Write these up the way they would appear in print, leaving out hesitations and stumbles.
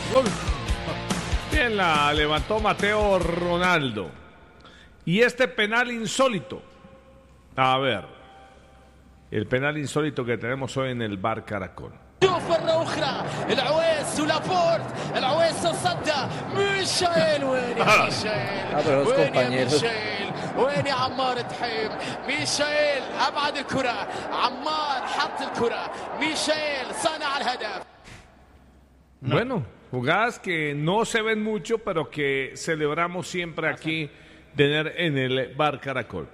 Gol. Bien, la levantó Mateo Ronaldo. Y este penal insólito. A ver. El penal insólito que tenemos hoy en el Bar Caracol. شوف مرة أخرى العويس ولابورت العويس تصدى ميشيل وين يا ميشيل وين يا ميشيل وين يا عمار تحيم ميشيل أبعد الكرة عمار حط الكرة ميشيل صنع الهدف. Bueno, jugadas que no se ven mucho, pero que celebramos siempre aquí tener en el Bar Caracol.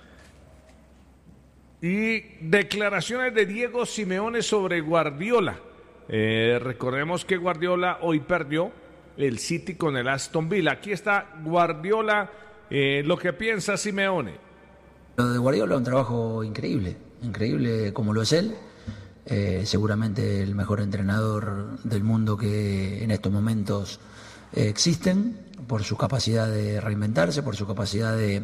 Y declaraciones de Diego Simeone sobre Guardiola. Recordemos que Guardiola hoy perdió el City con el Aston Villa. Aquí está Guardiola, lo que piensa Simeone. Lo de Guardiola es un trabajo increíble, increíble como lo es él. Seguramente el mejor entrenador del mundo que en estos momentos existen, por su capacidad de reinventarse, por su capacidad de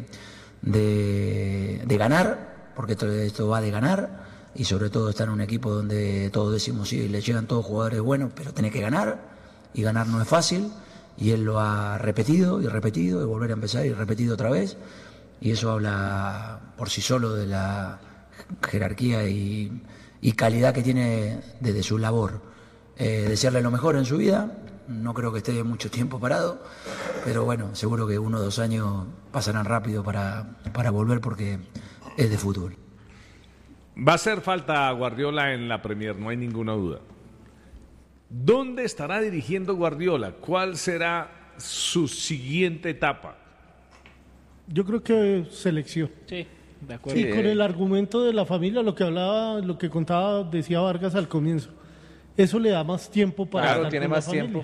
ganar, porque esto va de ganar, y sobre todo estar en un equipo donde todos decimos sí, le llegan todos jugadores buenos, pero tenés que ganar, y ganar no es fácil, y él lo ha repetido, y volver a empezar, y repetido otra vez, y eso habla por sí solo de la jerarquía y calidad que tiene desde su labor. Desearle lo mejor en su vida, no creo que esté mucho tiempo parado, pero bueno, seguro que 1 o 2 años pasarán rápido para volver, porque es de fútbol. Va a hacer falta Guardiola en la Premier, no hay ninguna duda. ¿Dónde estará dirigiendo Guardiola? ¿Cuál será su siguiente etapa? Yo creo que selección. Sí, de acuerdo. Y con el argumento de la familia, lo que hablaba, lo que contaba, decía Vargas al comienzo. Eso le da más tiempo para Claro, tiene más tiempo.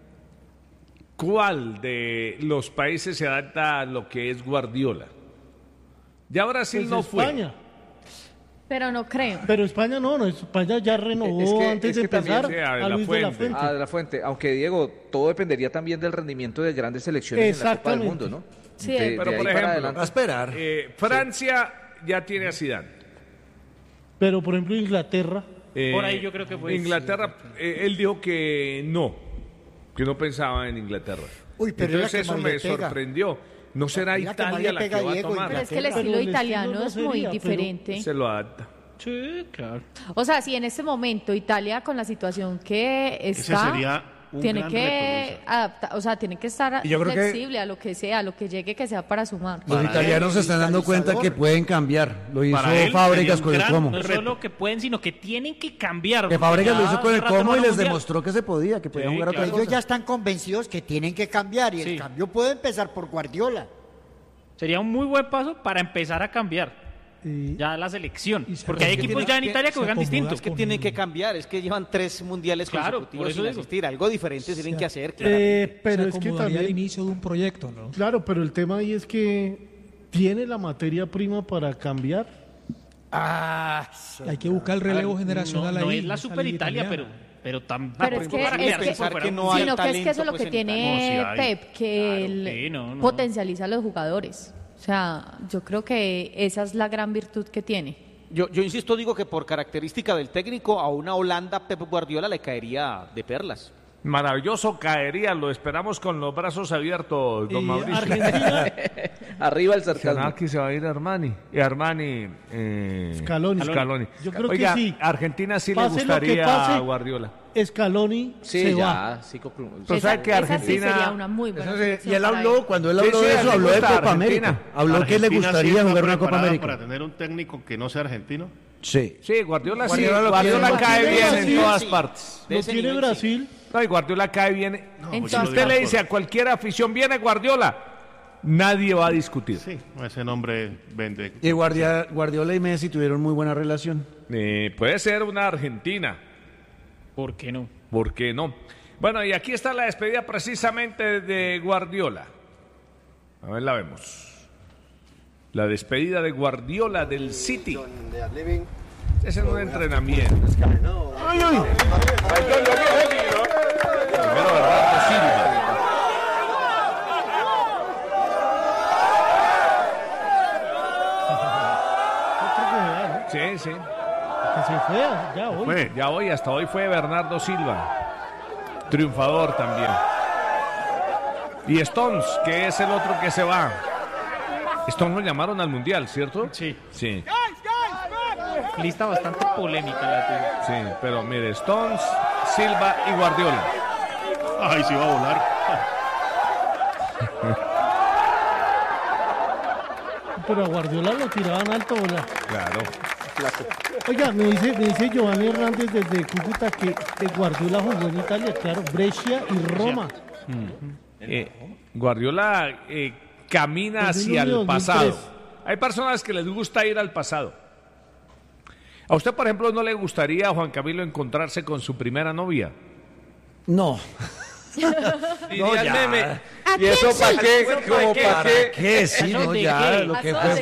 ¿Cuál de los países se adapta a lo que es Guardiola? Ya Brasil Pues no España. Pero no creo. Pero España no, España ya renovó antes de empezar también, sí, a Luis de la Fuente. De la Fuente. Aunque, Diego, todo dependería también del rendimiento de grandes selecciones en la Copa del Mundo, ¿no? Sí, pero por ejemplo, a esperar. Francia ya tiene a Zidane. Pero, por ejemplo, Inglaterra. Por ahí yo creo que fue. Inglaterra, él dijo que no pensaba en Inglaterra. Uy, pero entonces eso me sorprendió. ¿No será Mira que Italia mal le la que pega va a Diego, tomar? Pero es que el Pero estilo el italiano estilo es no muy sería, diferente. Se lo adapta. Sí, claro. O sea, si en este momento Italia, con la situación que Ese está, sería un tiene gran que reto, adaptar, o sea, tiene que estar Y yo creo que- flexible a lo que sea, a lo que llegue, que sea para sumar. Los italianos se están dando cuenta que pueden cambiar. Lo hizo Para él Fábregas sería un con el gran Como. No solo que pueden, sino que tienen que cambiar. Que Fábregas lo hizo con el Rato no Como van y a les mundial. demostró que se podía, que podían Sí, jugar otra claro. cosa. Ellos ya están convencidos que tienen que cambiar y Sí. el cambio puede empezar por Guardiola. Sería un muy buen paso para empezar a cambiar ya la selección. Porque hay equipos ya en Italia que juegan distinto. Es que tienen que cambiar, es que llevan 3 mundiales Claro, consecutivos por eso sin digo. asistir. Algo diferente tienen que hacer, claramente. Pero es que también al inicio de un proyecto, ¿no? Claro, pero el tema ahí es que tiene la materia prima para cambiar. Hay que buscar el relevo generacional no ahí. es la esa Super liga Italia, italiana. pero tampoco Pero es que, para es quedarse que, por fuera. que no hay sino que es que talento, eso es lo pues, que en tiene Italia. No, sí hay. Pep, que él sí, no. potencializa a los jugadores. O sea, yo creo que esa es la gran virtud que tiene. Yo insisto, digo que por característica del técnico, a una Holanda Pep Guardiola le caería de perlas. Maravilloso caería, lo esperamos con los brazos abiertos, don Y Mauricio. Argentina, Arriba el sarcasmo. Aquí se va a ir Armani. Y Armani. Scaloni. Yo creo Oiga, que sí. Argentina sí le Pase lo que gustaría pase. a Guardiola. Scaloni Sí, se va. ya. Sí, Pero sabe que Esa Argentina. sí sería una muy buena Y selección él para habló, él. cuando él Sí, habló sí, de a él eso, le habló de gusta Copa Argentina. América. Habló que le ¿Argentina sí gustaría está jugar una Copa preparada América. para tener un técnico que no sea argentino? Sí. Sí, Guardiola, Guardiola lo Guardiola quiere. cae bien en Sí, todas sí. partes. De Lo ese tiene nivel, Brasil. No, y Guardiola cae bien. En Si todas usted le partes. dice a cualquier afición, viene Guardiola, nadie va a discutir. Sí, ese nombre vende. Y Guardiola y Messi tuvieron muy buena relación. Puede ser una Argentina. ¿Por qué no? ¿Por qué no? Bueno, y aquí está la despedida precisamente de Guardiola. A ver, la vemos. La despedida de Guardiola del City. Es en un entrenamiento. ¡Ay, ay! Primero Bernardo Silva. Sí, sí. Que se fue, ya hoy. Ya hoy, hasta hoy fue Bernardo Silva. triunfador también. Y Stones, que es el otro que se va. Stones lo llamaron al Mundial, ¿cierto? Sí. Sí. Lista bastante polémica la tuya. Sí, pero mire, Stones, Silva y Guardiola. Ay, sí va a volar. Pero a Guardiola lo tiraban alto, ¿verdad? Claro. Oiga, me dice Giovanni Hernández desde Cúcuta que Guardiola jugó en Italia, claro, Brescia y Roma. Guardiola camina hacia el pasado. Hay personas que les gusta ir al pasado. ¿A usted, por ejemplo, no le gustaría, Juan Camilo, encontrarse con su primera novia? No. No, ya. Meme. ¿Y eso para qué? ¿Cómo para qué? ¿Qué? Sí, no, ya. Lo que fue.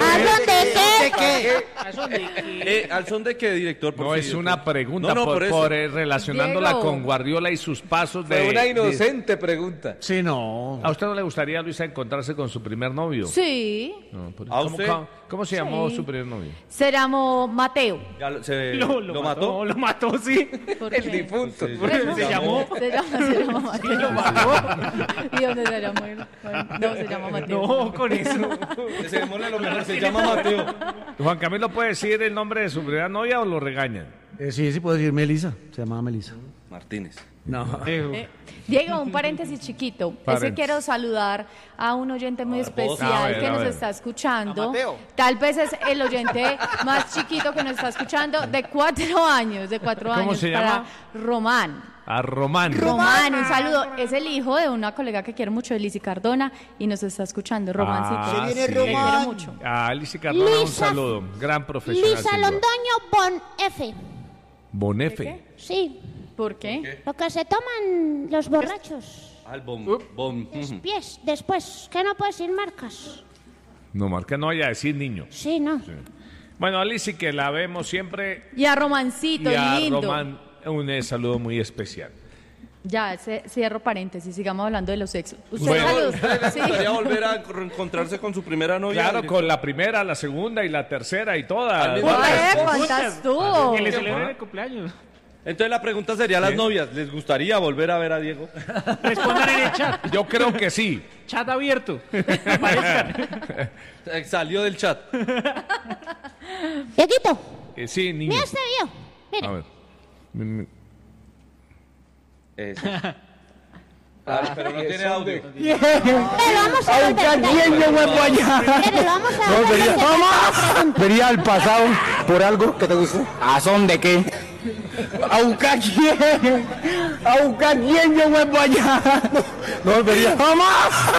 ¿Al son de qué, director? No, es una pregunta por relacionándola Diego. con Guardiola y sus pasos Fue una inocente pregunta. Sí, no. ¿A usted no le gustaría, Luisa, encontrarse con su primer novio? Sí. No, ¿A usted? ¿Cómo se llamó Sí. su primer novio? Se llamó Mateo. Ya Lo mató. Lo mató, sí. ¿Por El qué? difunto. Se llamó. Se llama Mateo. Lo mató. ¿Y dónde se llama él? No, se llama Mateo. No, con eso. Deseémosle lo mejor, se llama Mateo. Juan Camilo, ¿puede decir el nombre de su primera novia o lo regañan? Sí, puedo decir Melisa. Se llamaba Melisa. Martínez. No. Diego, un paréntesis chiquito. Es que Paréntesis. quiero saludar a un oyente muy especial A ver, que a nos ver. está escuchando. A Mateo. Tal vez es el oyente más chiquito que nos está escuchando, de 4 años. ¿Cómo se llama? Para Román. A Román. Román, un saludo. Es el hijo de una colega que quiero mucho, Elisi Cardona, y nos está escuchando. Romancito. Ah, Se viene sí. Te quiero Román. mucho. A Alicia Cardona, un Lisa- saludo. Gran profesional. Lisa sin duda. Londoño Bon F. Bonefe. Sí, ¿Por qué? lo que se toman los borrachos. Al bom. Los pies, después, que no puedes ir marcas. No, marca, no vaya a decir niño. Sí, no. Bueno, Alicia, que la vemos siempre. Y a Romancito, Y a lindo. Román, un saludo muy especial. Ya, cierro paréntesis, sigamos hablando de los sexos. ¿Usted Bueno. saludos? ¿Le Sí. gustaría volver a encontrarse con su primera novia? Claro, con la primera, la segunda y la tercera y todas. Al mismo Ay, ¿cuántas tuvo? Que le celebren el cumpleaños. Entonces la pregunta sería a las novias, ¿les gustaría volver a ver a Diego? Respondan en el chat. Yo creo que sí. Chat abierto. Aparezcan. Salió del chat. Dieguito, Sí, niño. mira este video. Mire. A ver. Eso. Pero no tiene audio. Pero vamos a volver. Pero vamos a volver. Vería al pasado por algo que te guste. ¿A son de qué? ¿A buscar quién? ¿A buscar quién yo vuelvo allá? No volvería. ¡Jamás!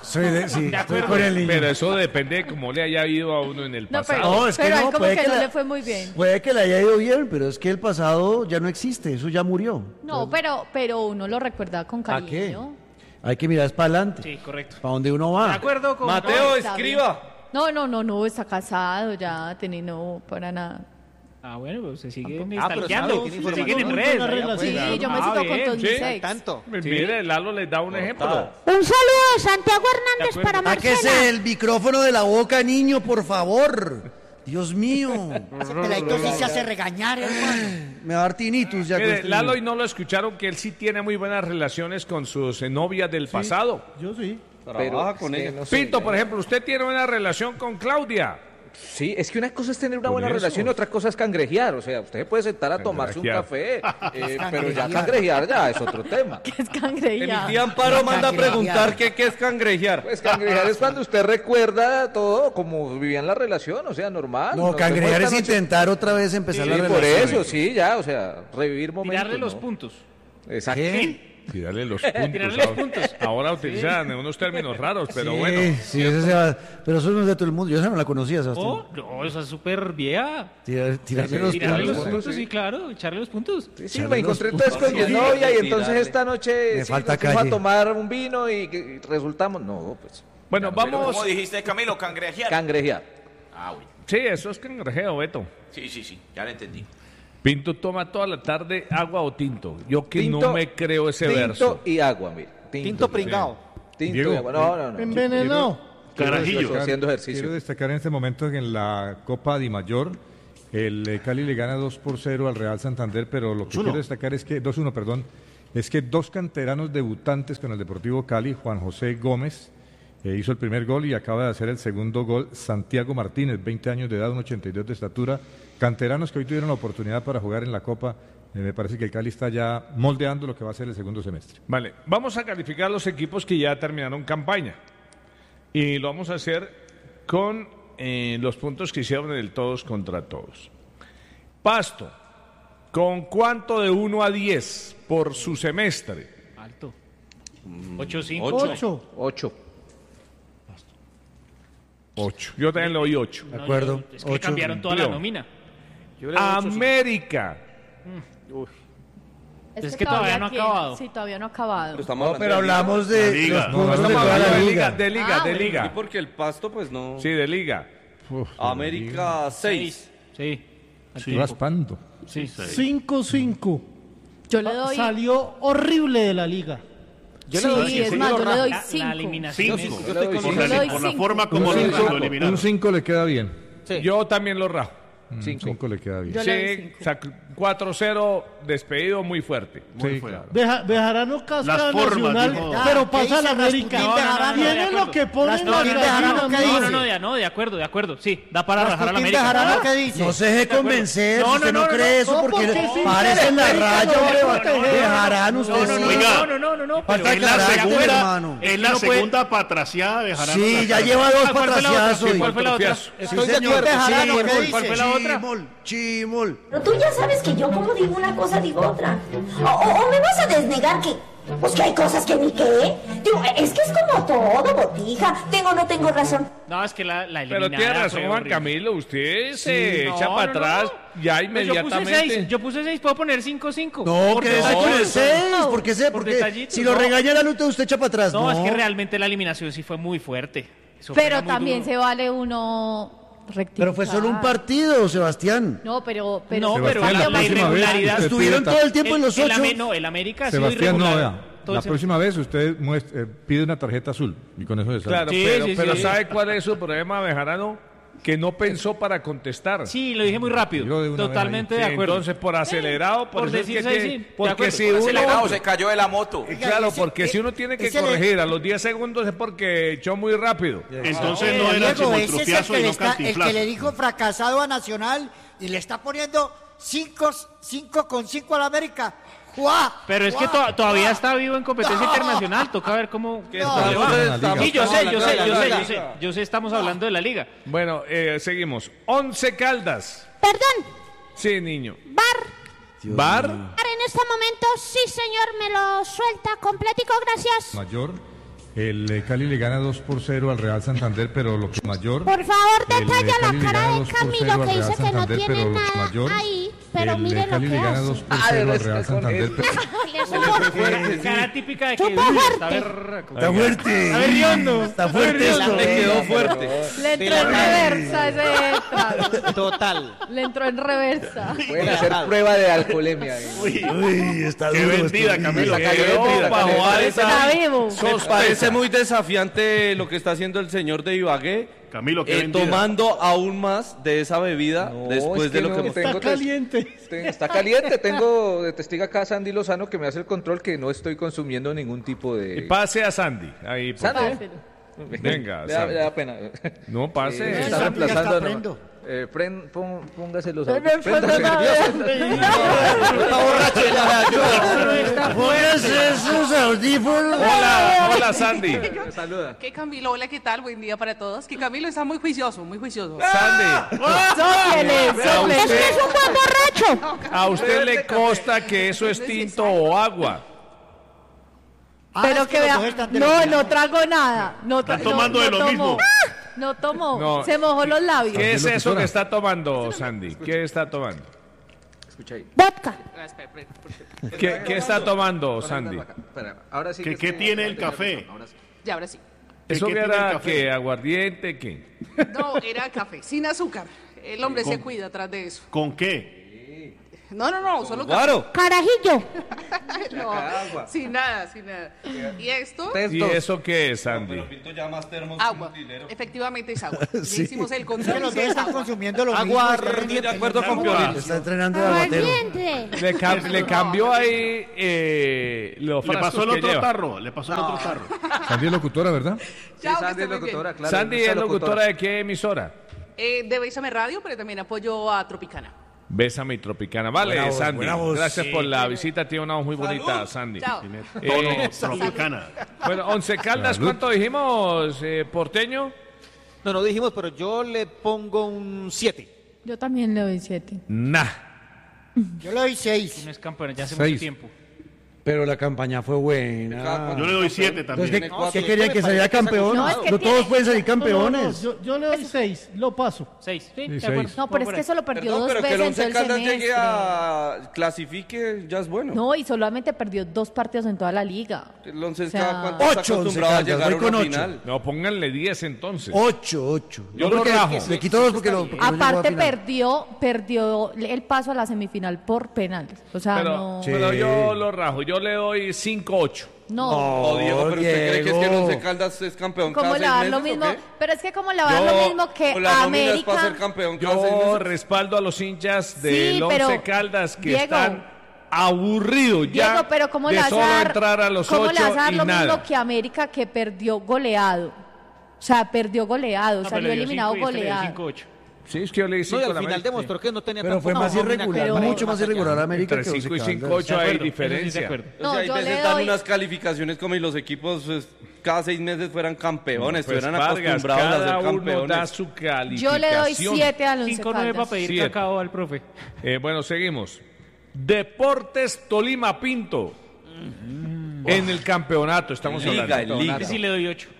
Estoy con el niño. Pero eso depende de cómo le haya ido a uno en el No, pasado. pero, No, es que pero a él no, como puede que que no la- le fue muy bien. Puede que le haya ido bien, pero es que el pasado ya no existe, eso ya murió. No, pero uno lo recuerda con ¿A qué? cariño. Hay que mirar para adelante. Sí, correcto. Para donde uno De va. acuerdo con Mateo, está escriba. No, está casado ya, no, para nada. Ah, bueno, pues se siguen Ah, pero stalkeando, sabe, tiene se siguen en información. redes. Una allá, relación. pues. Sí, yo me Ah, cito con bien. todos mis sí. ex. Tanto. Mire, Lalo les da un ejemplo. Un saludo de Santiago Hernández para Marcela. Sáquese el micrófono de la boca, niño, por favor. Dios mío. Ese peladito sí se hace regañar, hermano. Me va a dar tinnitus ya con Mire, este Lalo, niño. y no lo escucharon que él sí tiene muy buenas relaciones con sus novias del pasado. Yo sí. Trabaja con ella. Pinto, por ejemplo, usted tiene una relación con Claudia. Sí, es que una cosa es tener una Por buena eso. relación y otra cosa es cangrejear. O sea, usted puede sentar a tomarse un Cangrejear. café, pero ya cangrejear ya es otro tema. ¿Qué es Mi cangrejear? tía Amparo manda a preguntar qué es cangrejear. Pues cangrejear es cuando usted recuerda todo como vivían la relación, o sea, normal. No, Nos cangrejear vemos es esta noche. intentar otra vez empezar Sí, la por relación. eso, sí, ya, o sea, revivir momentos. Tirarle los ¿no? puntos. Exacto. ¿Qué? Tirarle los puntos. Tirarle los puntos. Ahora utilizan unos términos raros, pero Sí, bueno. sí, ese se va. Pero eso no es de todo el mundo. Yo esa no la conocía, Sebastián. Oh, no, esa es súper vieja. Tirarle los Tirarle los puntos. puntos, sí, claro. Echarle los puntos. Sí, me encontré entonces con mi novia y entonces Tirarle. esta noche Me sí, falta nos fuimos calle. a tomar un vino y resultamos, no, pues, Bueno, vamos. ¿Cómo dijiste, Camilo? ¿Cangrejear? cangrejear. Ah, bueno. Sí, eso es cangrejeo, Beto. Sí, ya lo entendí. Pinto toma toda la tarde agua o tinto. Yo que Tinto, no me creo ese tinto verso. y agua, mire. Tinto pringao. Tinto Diego, y agua. No. Envenenado. Carajillo. Haciendo ejercicio. Quiero destacar en este momento que en la Copa Di Mayor el Cali le gana 2-0 al Real Santander, pero lo que quiero destacar es que 2-1, perdón. es que 2 canteranos debutantes con el Deportivo Cali, Juan José Gómez, hizo el primer gol y acaba de hacer el segundo gol, Santiago Martínez, 20 años de edad, 1,82 de estatura, canteranos que hoy tuvieron la oportunidad para jugar en la Copa. Me parece que el Cali está ya moldeando lo que va a ser el segundo semestre. Vale, vamos a calificar los equipos que ya terminaron campaña y lo vamos a hacer con los puntos que hicieron en el todos contra todos. Pasto, ¿con cuánto de 1 a 10 por su semestre? Alto. 8-5. 8. Yo también le doy 8. De acuerdo. Es que cambiaron toda la nómina. América. Es que todavía no ha acabado. Sí, todavía no ha acabado. Pero hablamos de los puntos de toda la liga. De liga. Sí, porque el Pasto, pues no. Sí, de liga. América 6. Sí. Raspando. Sí. 5-5. Yo le doy... Salió horrible de la liga. Yo le doy, es más, yo le doy 5. La eliminación. 5. Yo le doy Por la 5. forma como lo eliminaron. Un 5 le queda bien. Sí. Yo también lo rajo. 5 le queda bien. Yo le doy 5. 4-0, despedido muy fuerte. Sí, claro. Bejarano casca Las formas, Nacional, dijo. pero pasa a la América. No, Tiene lo que pone en la gallina. No, de acuerdo. Sí, da para rajar a la América. Bejarano, ¿qué dice? No se deje convencer, usted no cree eso porque sí, parece en la raya, hombre. Bejarano, usted sí. No. Falta Es la carácter, segunda, hermano. es la segunda patraciada de Jarano. Sí, ya lleva 2 patraciadas hoy. ¿Cuál fue la otra? Estoy de acuerdo. Bejarano, ¿qué ¿Cuál dice? fue la otra? Chimol. Pero tú ya sabes que yo como digo una cosa, digo otra. O me vas a desnegar que... Pues que hay cosas que ni qué. Digo, es que es como todo, botija. ¿Tengo o no tengo razón? No, es que la eliminada. Pero tiene razón, Juan Camilo. Usted se echa para atrás ya inmediatamente. Yo puse 6, puedo poner 5-5. No, que es 6. Porque si lo regaña la luta, usted echa para atrás. No, es que realmente la eliminación sí fue muy fuerte. Pero también se vale uno... rectificar. Pero fue solo un partido, Sebastián. No, pero la irregularidad. Estuvieron todo el tiempo en los 8. El América ha sido Sebastián, irregular. no, vea. La próxima vez usted pide una tarjeta azul y con eso se sale. Claro, pero ¿sabe cuál es su problema, Bejarano? Que no pensó para contestar. Sí, lo dije muy rápido. Totalmente de acuerdo. Entonces, por acelerado, por decir decir porque si Por uno acelerado se cayó de la moto. Claro, porque si uno tiene que corregir a los 10 segundos es porque echó muy rápido. Entonces no era chimoltrufiazo y no el cantinflazo. que le dijo fracasado a Nacional y le está poniendo 5,5 a la América. ¡Guau! Pero es que todavía está vivo en competencia internacional. Toca ver cómo... Sí, yo sé, estamos hablando de la liga. Bueno, seguimos. 11 Caldas. Perdón. Sí, niño. ¿Bar? En este momento, sí, señor, me lo suelta completico, gracias. Mayor. El Cali le gana 2-0 al Real Santander, pero lo que mayor... Por favor, detalla la Cali cara le de gana 2-0 Camilo al que Real dice que no Santander, tiene pero lo que nada mayor, ahí. Pero mire lo Cali que le gana hace. 2-0 al Real Santander, pero... Cara típica de que... Chupa fuerte. Está fuerte. A ver, Riondo. Está fuerte esto. Le quedó fuerte. Le entró en reversa ese extra. Total. Le entró en reversa. Pueden hacer prueba de alcoholemia. Uy, está Qué duro. vendida, Camilo. Está vivo. Me parece muy desafiante lo que está haciendo el señor de Ibagué. Camilo, qué vendida. Tomando aún más de esa bebida después de lo que hemos... Está caliente. Está caliente. Tengo de testigo acá a Sandy Lozano que me hace el control que no estoy consumiendo ningún tipo de... Pase a Sandy. Ahí, por favor. Venga, le da pena. No, pase. Está reemplazando. Póngase los audífonos. Hola, Sandy. Saluda. ¿Qué Camilo? Hola, ¿qué tal? Buen día para todos. Que Camilo está muy juicioso, muy juicioso. Sandy. Es que es un buen borracho. ¿A usted le consta que eso es tinto o agua? Pero que vea, no trago nada. Están tomando de lo mismo. No tomó, No. se mojó los labios. ¿Qué es eso que está tomando, Sandy? ¿Qué está tomando? Escucha ahí. Vodka. ¿Qué está tomando, Sandy? Ahora sí ¿Qué tiene el café? Ya, ahora sí. ¿Eso ¿Qué que tiene el era café? que aguardiente, qué? No, era café, sin azúcar. El hombre se cuida atrás de eso. ¿Con qué? No, solo Guaro. Carajillo. No, sin nada. ¿Y esto? ¿Y eso qué es, Sandy? Agua. Efectivamente es agua. Ya Sí. hicimos el Es que control. los dos están consumiendo lo Agua, mismo. estoy de acuerdo con Piolín. Está entrenando de aguatero. Le cambió ahí los Le frascos pasó el que otro lleva. tarro, le pasó el otro tarro. Sandy es locutora, ¿verdad? Sí, Sandy es locutora, claro. Sandy nuestra es locutora de qué emisora? De Bésame Radio, pero también apoyo a Tropicana. Bésame y Tropicana. Vale, Buena voz, Sandy. buena voz. Gracias Sí. por la visita. Tiene una voz muy bonita, Sandy. Chao. Tropicana. Bueno, Once Caldas, ¿cuánto dijimos, porteño? No dijimos, pero yo le pongo un 7. Yo también le doy 7. Nah. Yo le doy 6. No es campeón, ya hace 6. mucho tiempo. Pero la campaña fue buena. Yo le doy 7 también. Entonces, ¿qué querían que saliera campeón? No, es que No todos pueden salir No, campeones. yo le doy 6, lo paso. 6, sí, Sí, de acuerdo. seis. No, pero es que solo perdió Perdón, dos pero que veces el en todo Once el Caldas semestre. llegue a clasifique ya es bueno. No, y solamente perdió 2 partidos en toda la liga. El Once O sea, Caldas está 8 acostumbrado a Once llegar a Caldas, voy una con final. No, pónganle 10 entonces. 8. Yo lo rajo. Le quito 2 porque no llegó a Aparte final. perdió el paso a la semifinal por penales. O sea, no. Pero yo lo rajo. Yo le doy 5-8. No. Oh, Diego, pero ¿usted cree que es que el Once Caldas es campeón ¿Cómo cada le va a 6 dar lo meses mismo? o qué? Pero es que como le va a dar lo mismo que O la nómina es para ser América. campeón cada 6 Yo meses. respaldo a los hinchas del Sí, Once pero, Caldas que Diego, están aburridos ya Diego, pero ¿cómo de le vas solo a dar, entrar a los ¿cómo 8 le vas a dar y lo nada. mismo que América, que perdió goleado? O sea, perdió goleado, No, salió pero le dio eliminado 5 y este le dio goleado. 5-8. Sí, es que yo le di 5 No, y a al la final América. demostró que no tenía Pero fue tampoco más una nómina irregular, que- mucho más irregular América Entre que 5 y Once 5, Caldas. 8 hay Eso sí, de diferencia. acuerdo. No, O sea, hay yo veces le dan doy- unas calificaciones como si los equipos cada 6 meses fueran campeones, Pues estuvieran Vargas, acostumbrados a cada ser uno campeones. da su calificación. Yo le doy 7 al Once 5-9 para Caldas. pedir 7. cacao al profe. Bueno, seguimos. Deportes Tolima Pinto. En el campeonato estamos En Liga, hablando. en Liga. Yo sí le doy 8.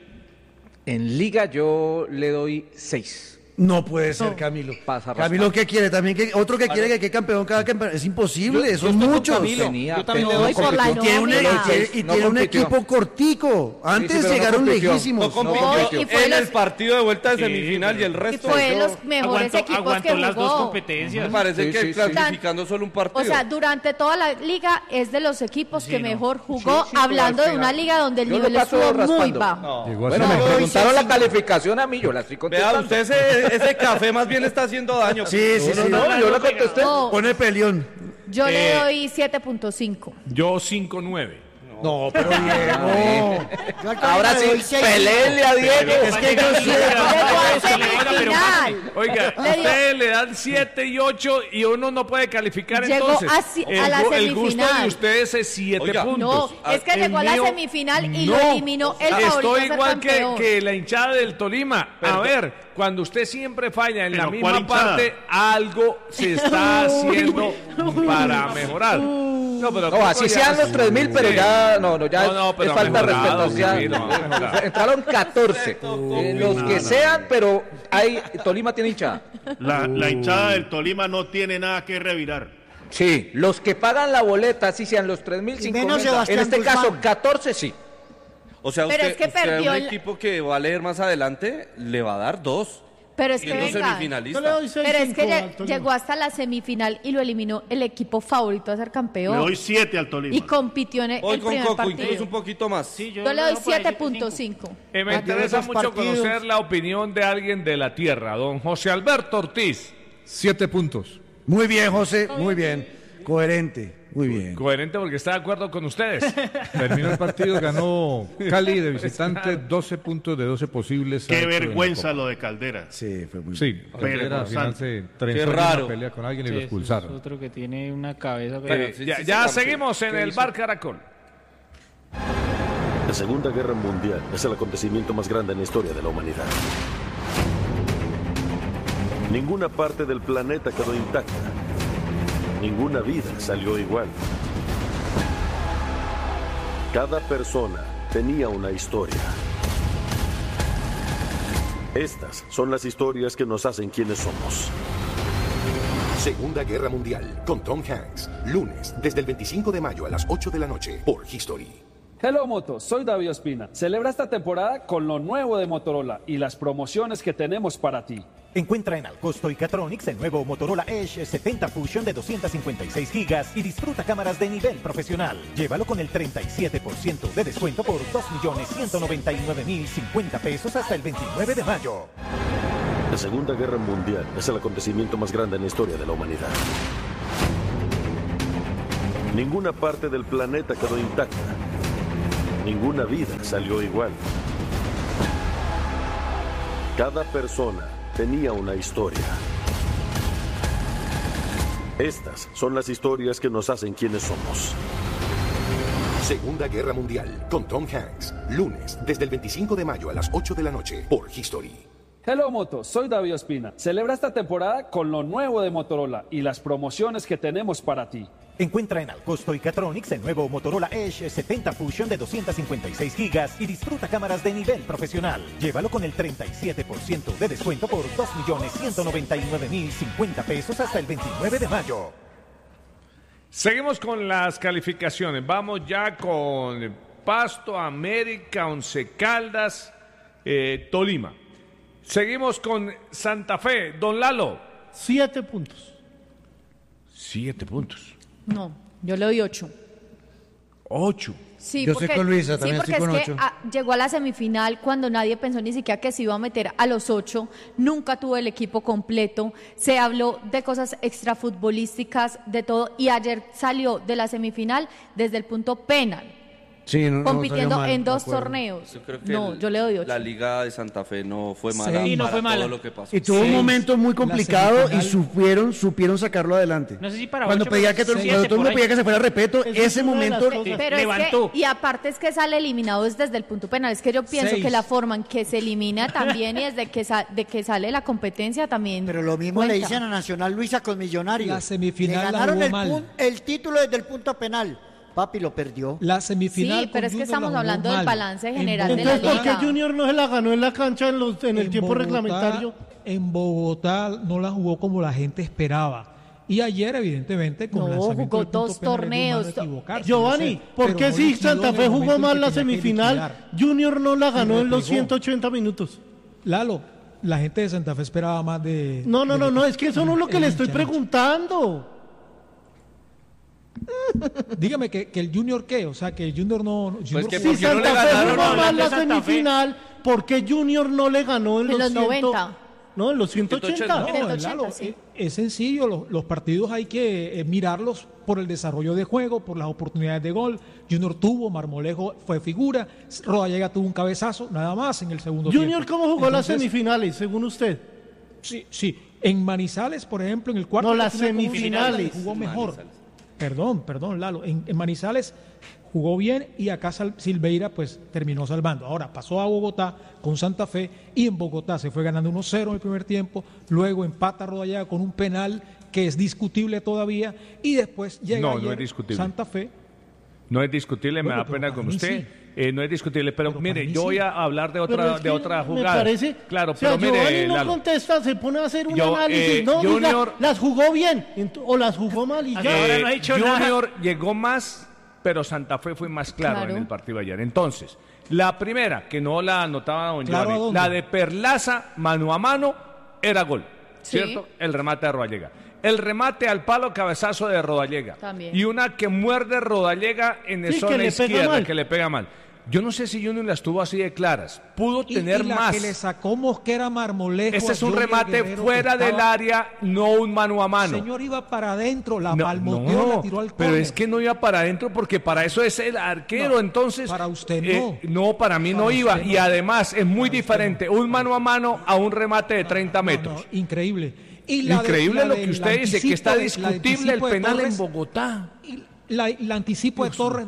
En Liga yo le doy 6. No puede ser, Camilo. Pasa Camilo, ¿qué quiere? También otro que quiere que quede campeón cada campeón. Es imposible, son muchos. Yo también le doy por la Y tiene un, nómina. tiene un equipo cortico. Antes pero no llegaron compitió. lejísimos. No compitió. No, y fue en los- el partido de vuelta de Sí, semifinal y el Y resto. fue de los mejores equipos aguantó que las dos jugó. competencias. Me parece Sí, que sí, sí. clasificando solo un partido. O sea, durante toda la liga es de los equipos que no. mejor jugó, Sí, sí, hablando pero de al una final- liga donde el Yo lo nivel paso estuvo muy raspando. bajo. Llegó a Bueno, ser me mejor. preguntaron la calificación a mí, yo la estoy Vea, contestando. usted ese café más bien le está haciendo daño. Sí, sí, sí. No, yo la contesté. No, Pone peleón. yo le doy 7.5. Yo 5-9. No, pero Diego. Yo al Ahora Tolima le sí, doy 6. peleenle a Diego. Es que yo sí. Llegó a semifinal. Oiga, Le dio- ustedes le dan 7 y 8 y uno no puede calificar Llegó entonces. a la El gusto semifinal. de ustedes es 7 Oiga, puntos. No, es que El llegó a la mío, semifinal y no. lo eliminó el favorito a Estoy ser igual que, campeón. que la hinchada del Tolima. A ver, cuando usted siempre falla en la Pero, misma ¿cuál hinchada? parte, algo se está haciendo para mejorar. No, pero No, así sean los 3.000, pero ya, ya pero es falta de mejorado, respeto. Ya, sí, no, mejorado. entraron 14. Los que sean, pero Tolima tiene hinchada. La hinchada del Tolima no tiene nada que revirar. Sí, los que pagan la boleta, así sean los 3.000, menos 5.000. Sebastián En este Guzmán. caso, 14 sí. O sea, Pero usted, es que usted a perdió un el- equipo que va a leer más adelante le va a dar 2. Pero es que Siendo venga, Yo le semifinalista. doy 6. pero es que llegó hasta la semifinal y lo eliminó el equipo favorito a ser Le campeón. doy 7 al Tolima. Y compitió en el Hoy con primer Coco, partido. incluso un poquito más. Sí, Yo le doy dejo por ahí 7.5. Me interesa esos mucho partidos. conocer la opinión de alguien de la tierra, don José Alberto Ortiz. 7 puntos. Muy bien, José. Muy bien. Coherente. Muy bien. Coherente porque está de acuerdo con ustedes. Terminó el partido, ganó Cali de visitante, 12 puntos de 12 posibles. Qué adentro de la vergüenza Copa. lo de Caldera. Sí, fue muy Sí, bien. Caldera al final se trenzó Qué en raro. una pelea con alguien y Sí, lo es expulsaron. otro que tiene una cabeza. Ya seguimos en el Bar Caracol. La Segunda Guerra Mundial es el acontecimiento más grande en la historia de la humanidad. Ninguna parte del planeta quedó intacta. Ninguna vida salió igual. Cada persona tenía una historia. Estas son las historias que nos hacen quienes somos. Segunda Guerra Mundial con Tom Hanks. Lunes, desde el 25 de mayo a las 8 de la noche por History. Hello Moto, soy David Ospina. Celebra esta temporada con lo nuevo de Motorola y las promociones que tenemos para ti. Encuentra en Alcosto y Catronics el nuevo Motorola Edge 70 Fusion de 256 GB y disfruta cámaras de nivel profesional. Llévalo con el 37% de descuento por 2.199.050 pesos hasta el 29 de mayo. La Segunda Guerra Mundial es el acontecimiento más grande en la historia de la humanidad. Ninguna parte del planeta quedó intacta. Ninguna vida salió igual. Cada persona tenía una historia. Estas son las historias que nos hacen quienes somos. Segunda Guerra Mundial con Tom Hanks. Lunes, desde el 25 de mayo a las 8 de la noche por History. Hello Moto, soy David Ospina. Celebra esta temporada con lo nuevo de Motorola y las promociones que tenemos para ti. Encuentra en Alcosto y Catronics el nuevo Motorola Edge 70 Fusion de 256 GB y disfruta cámaras de nivel profesional. Llévalo con el 37% de descuento por 2.199.050 pesos hasta el 29 de mayo. Seguimos con las calificaciones. Vamos ya con Pasto, América, Once Caldas, Tolima. Seguimos con Santa Fe. Don Lalo. 7 puntos. 7 puntos. No, yo le doy 8. 8. Sí, yo porque, estoy con Luisa, también estoy con 8. Llegó a la semifinal cuando nadie pensó ni siquiera que se iba a meter a los 8. Nunca tuvo el equipo completo. Se habló de cosas extrafutbolísticas, de todo. Y ayer salió de la semifinal desde el punto penal. Sí, compitiendo mal, en 2 torneos. Yo creo que yo le doy 8. La Liga de Santa Fe no fue mala Sí, no fue mala. todo lo que pasó. Y tuvo un momento muy complicado y supieron sacarlo adelante. No sé si para cuando 8, pedía que cuando todo el mundo pedía que se fuera a repeto, ese momento pero levantó. Y aparte es que sale eliminado desde el punto penal. Es que yo pienso que la forma en que se elimina también y desde que de que sale la competencia también. Pero lo mismo cuenta. le dicen a Nacional, Luisa, con Millonarios. La semifinal le ganaron la jugó mal. el título desde el punto penal. Papi lo perdió. La semifinal. Sí, pero es que estamos hablando del balance general de la Entonces, liga. ¿por qué Junior no se la ganó en la cancha en el tiempo Bogotá, reglamentario? En Bogotá no la jugó como la gente esperaba. Y ayer, evidentemente, con lanzamiento jugó del punto 2 penal, torneos. Giovanni, ¿por qué si Santa Fe jugó mal la semifinal, Junior no la ganó en los 180 minutos? Lalo, la gente de Santa Fe esperaba más de... No, es que eso no es lo que le estoy preguntando. Dígame que el Junior ¿qué? O sea, que el Junior no... Pues que si Santa Fe jugó mal la semifinal, ¿por qué Junior no le ganó en los 90? No, en los 180. No, Lalo, sí. Es sencillo, los partidos hay que mirarlos por el desarrollo de juego, por las oportunidades de gol. Junior tuvo, Marmolejo fue figura, Rodallega tuvo un cabezazo, nada más en el segundo tiempo. ¿Junior cómo jugó las semifinales, según usted? Sí. En Manizales, por ejemplo, en el cuarto... No, las semifinales. Jugó mejor. Perdón, Lalo. En Manizales jugó bien y acá Silveira pues terminó salvando. Ahora pasó a Bogotá con Santa Fe y en Bogotá se fue ganando 1-0 en el primer tiempo, luego empata Rodallega con un penal que es discutible todavía y después llega no es discutible. Santa Fe. No es discutible, me da pena con usted. Sí. No es discutible, pero mire, yo voy a hablar de otra jugada. Me parece, claro, pero mire, Giovanni no Lalo. contesta, se pone a hacer un análisis. No, Junior, diga, las jugó bien o las jugó mal y ya. Ahora no ha dicho Junior llegó más, pero Santa Fe fue más claro en el partido ayer. Entonces, la primera, que no la anotaba don Giovanni, la de Perlaza, mano a mano, era gol, ¿cierto? El remate de Rodallega. El remate al palo, cabezazo de Rodallega. También. Y una que muerde Rodallega en el zona izquierda, que le pega mal. Yo no sé si Junior las tuvo así de claras. Pudo tener la más. Que le sacó Mosquera Marmolejo. Ese es un remate fuera del área, no un mano a mano. El señor iba para adentro, la palmoteó, la tiró al córner. Pero es que no iba para adentro porque para eso es el arquero. Entonces, para usted no. No, para mí no iba. Y además es muy diferente un mano a mano a un remate de 30 metros. Increíble. Increíble lo que usted dice, que está discutible el penal en Bogotá. El anticipo de Torres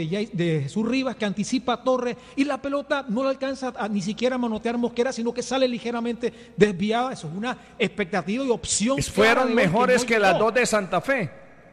de Jesús Rivas, que anticipa a Torres, y la pelota no le alcanza ni siquiera a manotear Mosquera, sino que sale ligeramente desviada. Eso es una expectativa y opción. Fueron mejores que las dos de Santa Fe.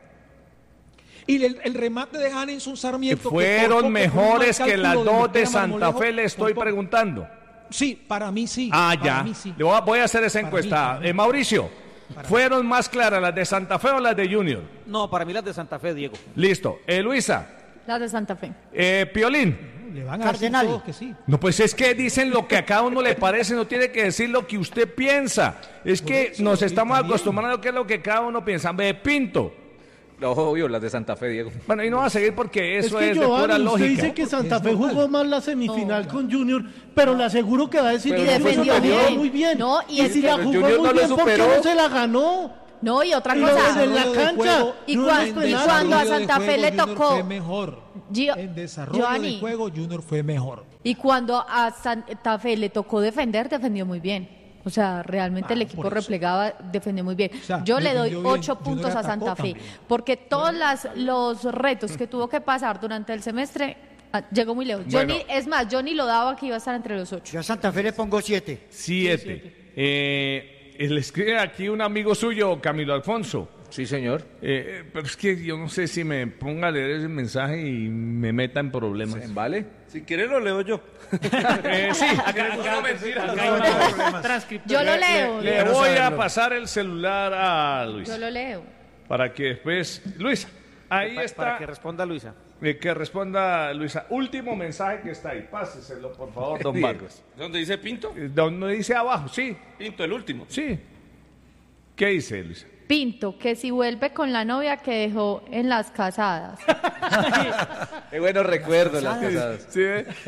Y el remate de Hanenson Sarmiento. Fueron mejores que las dos de Santa Fe, le estoy preguntando. Sí, para mí sí. Ya. Sí. Voy a hacer esa encuesta. Mauricio, ¿fueron más claras las de Santa Fe o las de Junior? No, para mí las de Santa Fe, Diego. Listo. Luisa. Las de Santa Fe. Piolín. le van a decir todos que sí. No, pues es que dicen lo que a cada uno le parece, no tiene que decir lo que usted piensa. Es que nos estamos acostumbrando a que es lo que cada uno piensa. Ve, Pinto. No, obvio, las de Santa Fe, Diego. Bueno, y no va a seguir porque eso que es de pura Giovanni, lógica. usted dice que Santa Fe jugó mal la semifinal con Junior, pero le aseguro que va a decir que defendió muy bien. No, y es si que la jugó Junior muy no lo bien, ¿por qué superó? no se la ganó? No, y otra Y cosa. en la cancha. Y cuando a Santa Fe le tocó. Fue mejor. En desarrollo Giovanni. del juego, Junior fue mejor. Y cuando a Santa Fe le tocó defender, defendió muy bien. O sea, realmente el equipo replegaba, defendió muy bien. O sea, Yo le doy defendió bien. 8 puntos a Junior Santa atacó Fe, también. porque todos los retos que tuvo que pasar durante el semestre llegó muy lejos. Bueno. Yo ni lo daba que iba a estar entre los 8. Yo a Santa Fe le pongo 7. 7. Le escribe aquí un amigo suyo, Camilo Alfonso. Sí, señor. Pero es que yo no sé si me ponga a leer ese mensaje y me meta en problemas. ¿Vale? Si quiere lo leo yo. Sí. Yo lo leo. Le voy a pasar el celular a Luis. Yo lo leo. Para que después... Luisa, ahí está. Para que responda Luisa. Que responda Luisa. Último mensaje que está ahí. Páseselo, por favor, don Vargas. ¿Dónde dice Pinto? Donde dice abajo, sí. Pinto, el último. Sí. ¿Qué dice, Luisa? Pinto, que si vuelve con la novia que dejó en las casadas. Qué buenos recuerdos las casadas. Sí.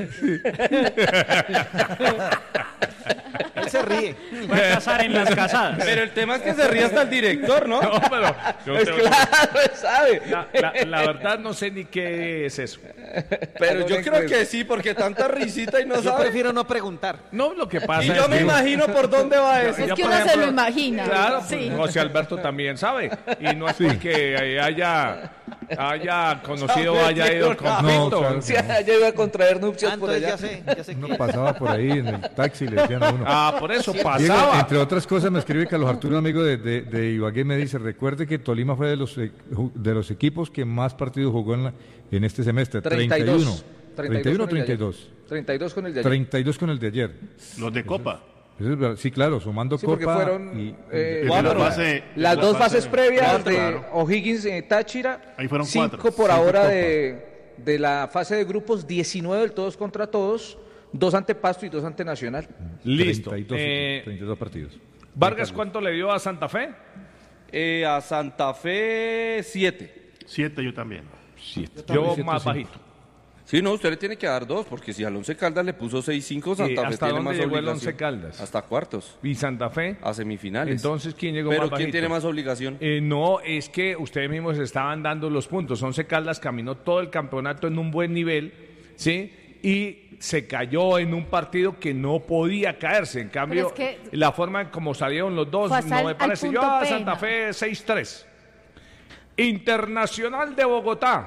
Él se ríe. Va a casar en las casadas. Pero el tema es que se ríe hasta el director, ¿no? No, pero... Pues claro, sabe. La verdad no sé ni qué es eso. Pero yo creo que sí, porque tanta risita y no Yo sabe. prefiero no preguntar. No, lo que pasa Y es yo me que... imagino por dónde va eso. Es que por uno se ejemplo, lo imagina. Claro, Sí. pues, José Alberto también sabe. Y no es porque haya conocido, haya ido con No, Pinto. claro. Sí, ya iba a contraer nupcias por Entonces allá. ya sé Uno pasaba por ahí en el taxi y le decían a uno. Ah, por eso Diego, pasaba. entre otras cosas, me escribe Carlos Arturo, amigo de Ibagué, me dice, recuerde que Tolima fue de los equipos que más partidos jugó en este semestre. 32. 31 o 32. 32 con el de ayer. 32 con el de ayer. Los de Copa. Eso es verdad. Sí, claro, sumando Sí, porque Copa. fueron Cuatro. las dos fases previas cuatro, de claro. O'Higgins Táchira. Ahí fueron 5 cuatro. por 5 ahora Copa. de la fase de grupos, 19 del todos contra todos, 2 ante Pasto y 2 ante Nacional. Listo. 32 partidos. Vargas, ¿cuánto le dio a Santa Fe? A Santa Fe 7. 7 yo también. Yo más bajito. Sí, no, usted le tiene que dar 2, porque si al Once Caldas le puso 6-5, Santa Fe ¿Hasta tiene dónde más llegó el obligación. Once Caldas? Hasta cuartos. ¿Y Santa Fe? A semifinales. Entonces, ¿quién llegó Pero más bajito? ¿quién tiene más obligación? No, es que ustedes mismos estaban dando los puntos. Once Caldas caminó todo el campeonato en un buen nivel, ¿sí? Y se cayó en un partido que no podía caerse. En cambio, es que la forma en como salieron los dos fue hasta no me al parece. punto Yo a pena. Santa Fe 6-3. Internacional de Bogotá.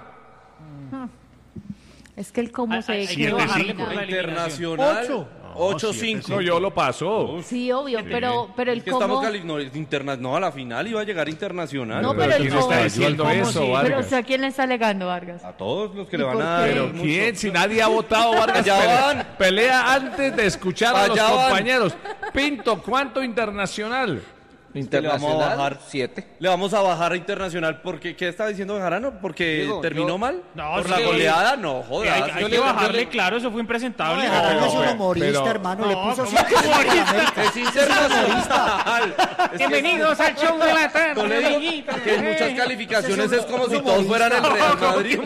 Es que el cómo se hay que quedó bajarle marginal. por la Internacional 8-5. No, yo lo paso. Sí, obvio, pero el Que estamos cómo... no, a la final iba a llegar Internacional. No, pero el ¿quién cómo... está diciendo eso, Pero, Vargas? o sea, ¿quién le está alegando, Vargas? A todos los que ¿Y le van por a qué? dar. Pero mucho. ¿quién? Si nadie ha votado, Vargas Allá van. pelea antes de escuchar a los Allá van. compañeros. Pinto, ¿cuánto internacional? Internacional, Le vamos a bajar 7. Le vamos a bajar a Internacional porque ¿qué está diciendo Bejarano? Porque Digo, terminó yo- mal. No, por sí. la goleada, no jodas. Hay que bajarle, claro, eso fue impresentable. Bejarano es un humorista, pero- hermano. Le No, puso ¿cómo 5 que humorista? Es internacional. Bienvenidos al show de la tarde. Yo le digo amiguitos. que en muchas calificaciones es como si todos fueran el Real Madrid.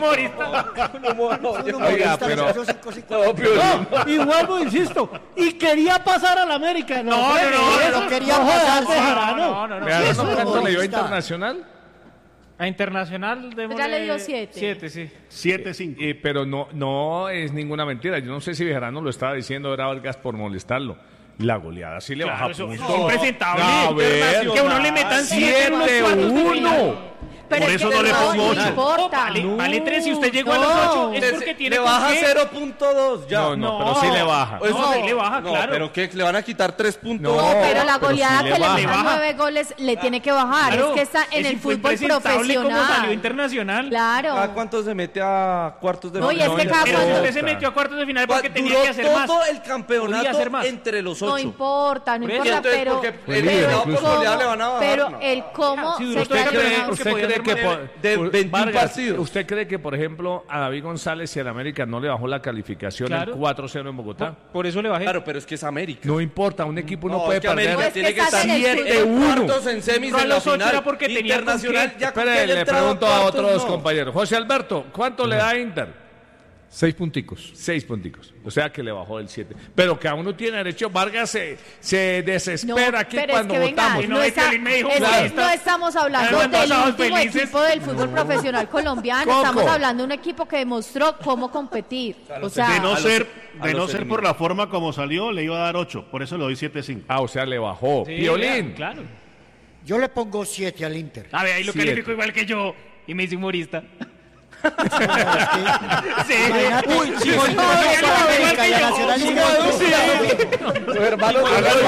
Oiga, pero... No, y vuelvo, insisto, y quería pasar al América. No, no, quería pasar, Bejarano. No. ¿Bejarano es cuánto le dio a humorista. Internacional? A Internacional démosle Ya le dio 7. 7, sí. 7-5. Pero no es ninguna mentira. Yo no sé si Bejarano lo estaba diciendo, era Vargas por molestarlo. La goleada sí le Claro, baja eso puntos. es impresentable. A ver, Que uno le metan 7-1. Pero Por es eso que no le pongo no 8. importa. Vale 3, si usted llegó a los 8 es porque tiene Le con baja qué. 0.2 ya. No, pero sí le baja. Pues No, sí le baja, no, claro. pero ¿qué? ¿Le van a quitar 3 puntos? No, pero la pero goleada sí le que le baja. metan 9 goles le tiene que bajar. Claro, Es que está en es el fútbol impresentable como salió profesional. Internacional. Claro. ¿Cada cuánto se mete a cuartos de No, y es que cada Pero si cuando... usted se metió a cuartos de final porque tenía Duró que hacer más. todo el Podía campeonato hacer más. entre los 8. No importa, no Por eso, importa, entonces, pero... porque el pero líder, el incluso. cómo- le van a bajar, pero no. el cómo Si se duró todo el queda campeonato, eliminado. que podía hacer que de 21 Vargas, partidos. ¿Usted cree que, por ejemplo, a David González y al América no le bajó la calificación Claro. el 4-0 en Bogotá? Por eso le bajé. Claro, pero es que es América. No importa, un equipo no No, puede es que América perder tiene que estar 7-1. cuartos en semis No, en la los ocho final. era porque tenía Internacional con qué. ya con Espere, que haya le entrado pregunto a cuartos, otros no. compañeros. José Alberto, ¿cuánto le da a Inter? 6 punticos. 6 punticos. O sea que le bajó el 7. Pero que aún no tiene derecho. Vargas se desespera aquí pero cuando es que venga, votamos. no, no estamos hablando Además, del pasados último felices. equipo del fútbol profesional colombiano. Coco. Estamos hablando de un equipo que demostró cómo competir. O sea, De no ser ser por la forma como salió, le iba a dar 8. Por eso le doy 7-5. Ah, o sea, le bajó. Sí, Piolín. Claro. Yo le pongo 7 al Inter. A ver, ahí lo 7. califico igual que yo. Y me hice humorista. Sí. Imagínate, Uy, sí, con sí, todo sí, para sí, América y a sí, Nacional sí, igual. Los hermanos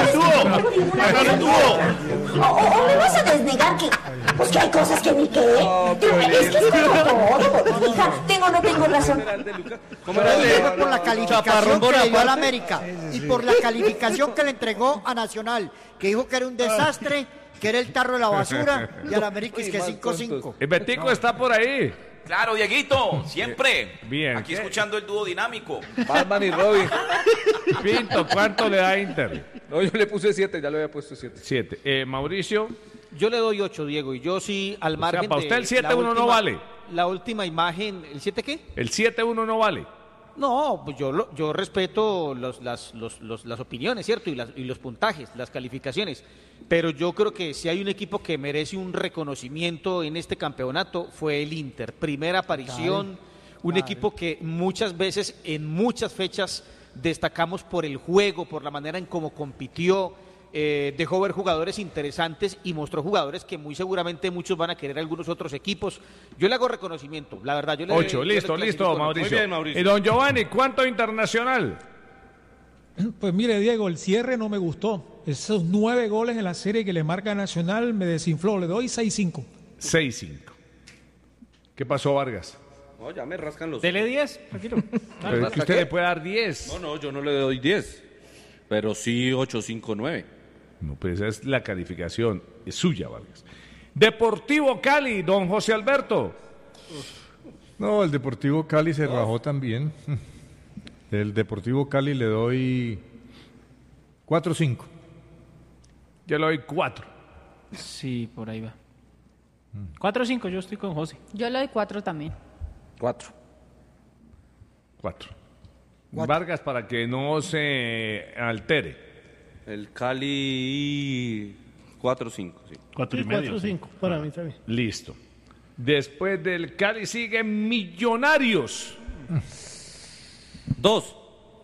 O me vas a desnegar que, pues que hay cosas que ni qué. Digo, es que es como todo, botija. No tengo razón. ¿Cómo era el de Por la calificación Chaparrón que le dio a Bonaparte? la América y por la calificación que le entregó a Nacional, que dijo que era un desastre, que era el tarro de la basura, y a la América es que 5-5. El Betico está por ahí. Claro, Dieguito, siempre. Bien. Aquí escuchando el dúo dinámico. Batman y Robin. Pinto, ¿cuánto le da a Inter? No, yo le puse 7, ya le había puesto 7. 7. Mauricio. Yo le doy 8, Diego, y yo sí, al margen para usted de el 7-1 la no última- vale. La última imagen, ¿el 7 qué? El 7-1 no vale. No, pues yo respeto las opiniones, ¿cierto? Y los puntajes, las calificaciones. Pero yo creo que si hay un equipo que merece un reconocimiento en este campeonato fue el Inter. Primera aparición, un equipo que muchas veces, en muchas fechas, destacamos por el juego, por la manera en cómo compitió. Dejó ver jugadores interesantes y mostró jugadores que muy seguramente muchos van a querer algunos otros equipos. Yo le hago reconocimiento, la verdad. 8, listo, Mauricio. Muy bien, Mauricio. Y don Giovanni, ¿cuánto internacional? Pues mire, Diego, el cierre no me gustó. Esos 9 goles en la serie que le marca Nacional me desinfló. Le doy 6-5. 6-5. ¿Qué pasó, Vargas? No, ya me rascan los... Dele 10, tranquilo. Pero es que usted le puede dar 10. No, yo no le doy 10. Pero sí 8, 5, 9. No, pues esa es la calificación. Es suya, Vargas. Deportivo Cali, don José Alberto. No, el Deportivo Cali se rajó también. El Deportivo Cali le doy 4-5. Yo le doy 4. Sí, por ahí va. 4-5, yo estoy con José. yo le doy 4 también. 4. 4. Vargas, para que no se altere. El Cali 4, 5, sí. 4,5. 4-5, para mí también. Listo. Después del Cali siguen Millonarios. 2.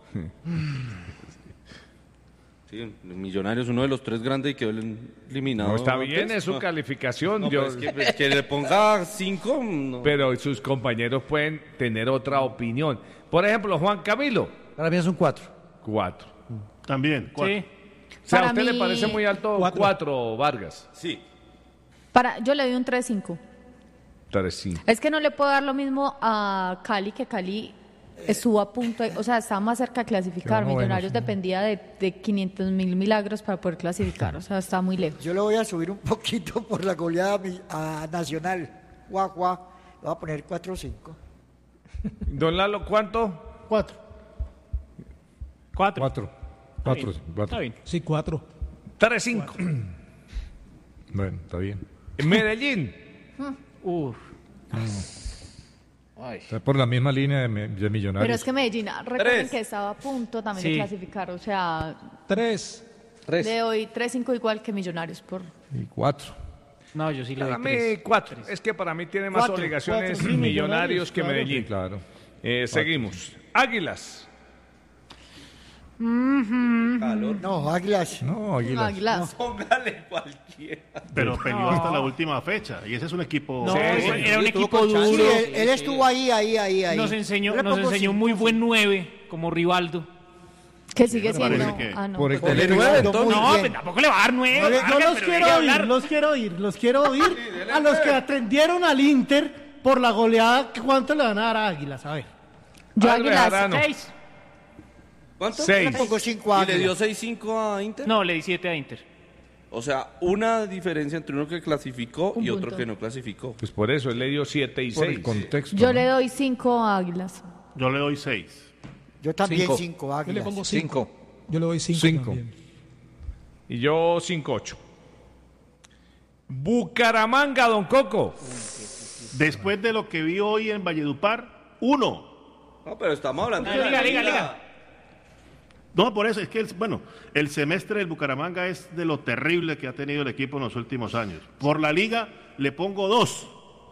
Sí, Millonarios, uno de los 3 grandes y quedó eliminado. No, está bien, antes. es su No. calificación. No, Yo- pero es que le ponga 5. No. Pero sus compañeros pueden tener otra opinión. Por ejemplo, Juan Camilo. Para mí es un 4. 4. También, 4. Sí. O sea, ¿a Para usted le mí- parece muy alto 4, Vargas? Sí. Yo le doy un 3-5. 3-5. Es que no le puedo dar lo mismo a Cali, que Cali estuvo a punto, o sea, estaba más cerca de clasificar. Quedó noveno, Millonarios sí. dependía de 500.000 milagros para poder clasificar, o sea, estaba muy lejos. Yo le voy a subir un poquito por la goleada a Nacional. Guau, guau. Le voy a poner 4-5. Don Lalo, ¿cuánto? 4. 4. 4. Está bien. Sí, 4. 3-5. Bueno, está bien. Medellín. Uf. Está por la misma línea de Millonarios. Pero es que Medellín, recuerden 3. que estaba a punto también Sí. de clasificar, o sea, 3. le doy 3-5 igual que Millonarios por... Y 4. No, yo sí le Para doy mí 3. 4. Es que para mí tiene más 4, obligaciones 4, sí, Millonarios que claro. Medellín. Claro. Seguimos. Águilas. No, Águilas. No, Águilas. Águilas. Póngale cualquiera. Pero peleó hasta la última fecha. Y ese es un equipo. No, era un estuvo equipo con duro. Sí, él estuvo ahí. Nos enseñó Yo le pongo un muy buen 9 como Rivaldo. Que sigue siendo... parece que- Ah, no. Por el Porque colegio. Rivaldo muy No, bien. pues tampoco le va a dar 9. Yo los quiero oír, los quiero oír a los que atendieron al Inter por la goleada. ¿Cuánto le van a dar a Águilas? A ver. Yo Albert Águilas, Arano. 6. ¿Cuánto? 6. Le pongo 5 ¿Y le Águilas. dio 6-5 a Inter? No, le di 7 a Inter. O sea, una diferencia entre uno que clasificó y otro punto. que no clasificó. Pues por eso, él le dio 7 y Por 6. el contexto. Yo le doy 5 a Águilas. Yo le doy 6. Yo también 5 Yo le Águilas. pongo 5. 5. Yo le doy 5 Cinco. también. Y yo 5-8. Bucaramanga, don Coco. Después de lo que vi hoy en Valledupar, 1. No, pero estamos hablando de la Liga. No, por eso es que, el semestre del Bucaramanga es de lo terrible que ha tenido el equipo en los últimos años. Por la liga le pongo 2.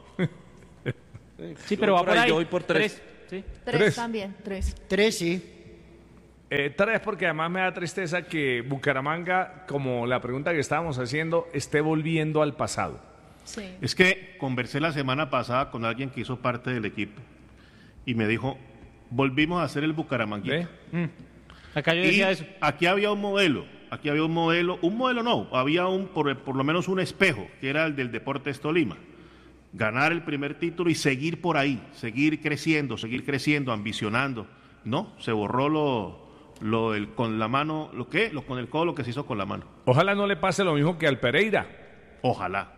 Sí, pero va por ahí. Yo voy por 3. 3 también, 3. 3, sí. 3 porque además me da tristeza que Bucaramanga, como la pregunta que estábamos haciendo, esté volviendo al pasado. Sí. Es que conversé la semana pasada con alguien que hizo parte del equipo y me dijo, volvimos a hacer el Bucaramanguita. Acá yo decía Y eso. aquí había un modelo, había por lo menos un espejo, que era el del Deportes Tolima. Ganar el primer título y seguir por ahí, seguir creciendo, ambicionando. No, se borró con la mano, con el codo lo que se hizo con la mano. Ojalá no le pase lo mismo que al Pereira. Ojalá.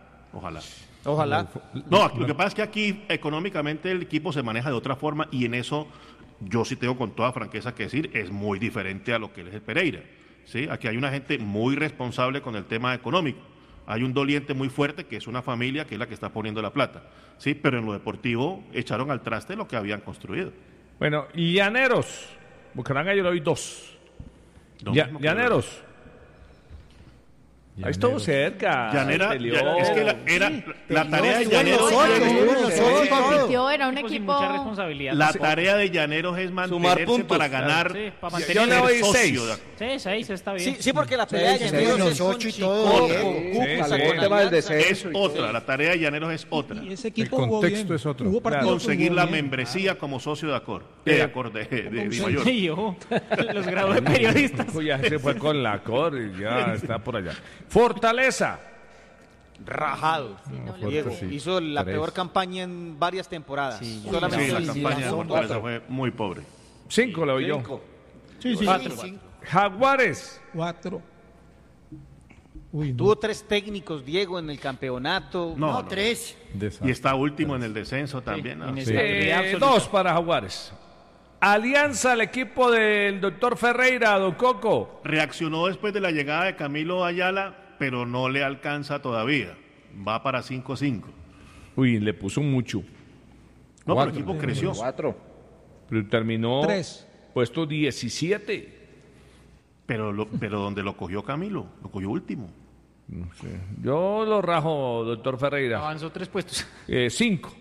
No, lo que pasa es que aquí económicamente el equipo se maneja de otra forma y en eso yo sí tengo con toda franqueza que decir, es muy diferente a lo que es el Pereira. ¿Sí? Aquí hay una gente muy responsable con el tema económico. Hay un doliente muy fuerte que es una familia que es la que está poniendo la plata. ¿Sí? Pero en lo deportivo echaron al traste lo que habían construido. Bueno, Llaneros. Bucaramanga yo le doy 2. Llaneros. Ahí estuvo cerca. Llanera, es que la tarea de Estuvo en Llaneros. nosotros. Compitió, era un Sin equipo. mucha responsabilidad. La tarea de Llaneros es mantenerse puntos. para ganar. Sí, para Yo le doy ser 6. socio. Sí, 6 está bien. Sí, porque la pelea de Sí, Llaneros los es con 8 y Chico, todo, con Diego. Cúcuta, Sí, con el tema del Alianza. descenso. Es otra, la tarea de Llaneros es otra. Y ese El equipo jugó contexto bien. es otro. Hubo partidos que Conseguir jugó la bien. membresía como socio de Acor. Sí. De Mayor. Sí, ojo, los grados de periodistas. Pues ya se fue con la cor y ya está por allá. Fortaleza. Rajado. No, Diego sí. hizo la 3. peor campaña en varias temporadas. Sí, Solamente la campaña de Fortaleza fue muy pobre. 5 le doy yo. 5. Sí, sí. 4. Jaguares. 4. Uy, no. Tuvo 3 técnicos, Diego, en el campeonato. No, 3. Y está último en el descenso también. ¿no? Inestabilidad absoluta. 2 para Jaguares. Alianza, el equipo del doctor Ferreira, don Coco. Reaccionó después de la llegada de Camilo Ayala, pero no le alcanza todavía. Va para 5-5. Uy, le puso mucho. No, pero el equipo creció. 4. Pero terminó 3. puesto 17. Pero donde lo cogió Camilo, lo cogió último. No sé. Yo lo rajo, doctor Ferreira. Avanzó 3 puestos. 5.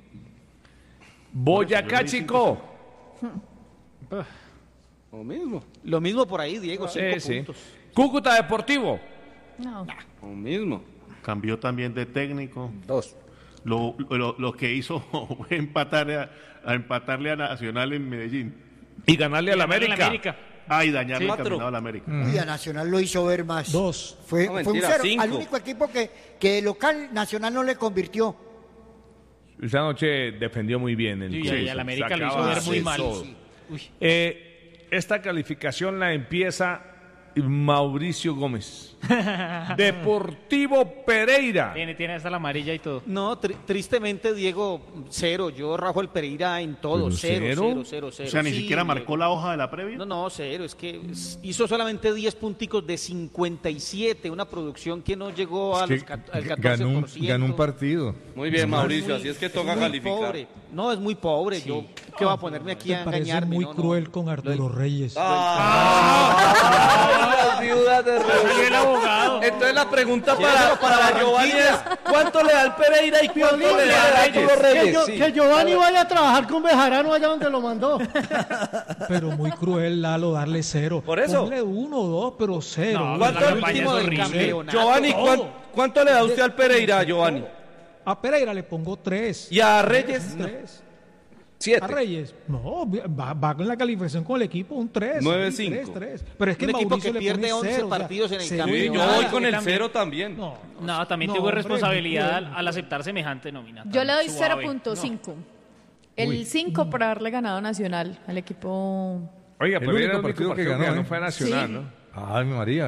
Boyacá, Chico. Lo mismo. Lo mismo por ahí, Diego, 5 Sí. puntos. Cúcuta Deportivo. No. Lo mismo. Cambió también de técnico. 2. Lo que hizo fue empatarle a Nacional en Medellín. Y ganarle a la América. Y dañarle el 4. caminado a la América. Y a Nacional lo hizo ver más. 2. Fue No, un mentira, 0. 5. Al único equipo que local Nacional no le convirtió. Esa noche defendió muy bien. Sí, Coco. y a la América lo hizo Sacaba ver muy de mal. todo. Uy. Esta calificación la empieza Mauricio Gómez. Deportivo Pereira. Tiene hasta la amarilla y todo. No, tristemente, Diego, 0. Yo rajo el Pereira en todo. ¿Pero 0. cero? O sea, ni siquiera marcó la hoja de la previa. No, 0. Es que hizo solamente 10 punticos de 57. Una producción que no llegó al 14%. Ganó un partido. Muy bien, Mauricio, así es que toca muy calificar. Pobre. No, es muy pobre. Yo, ¿qué va a ponerme aquí a Me parece engañarme? muy No, no. cruel con Arturo Reyes. Las viudas de el abogado. Entonces la pregunta para Giovanni es ¿cuánto le da el Pereira y cuánto le da a Arturo Que, Reyes? Sí. que Giovanni vaya a trabajar con Bejarano allá donde lo mandó. Pero muy cruel, Lalo, darle 0. Por eso. Ponle 1 o 2, pero 0. No, ¿Cuánto la el campaña último es del horrible. campeonato? Giovanni, ¿cuánto le da usted al Pereira, Giovanni? A Pereira le pongo 3. ¿Y a Reyes? 3. 7. A Reyes, no, va con la calificación con el equipo un 3. 9-5. 3. Pero es que Un equipo Mauricio que le pierde pone 11 0, partidos en el cero. campeonato. Yo Nada, voy con el también. 0 también. No, también No, tuvo hombre, responsabilidad muy al aceptar semejante nómina. Yo le doy Suave. 0.5. El 5 por haberle ganado Nacional al equipo. Oiga, El pero era único el único partido que partido ganó, no ¿eh? fue Nacional, Sí. ¿no? Ay, mi María, vea.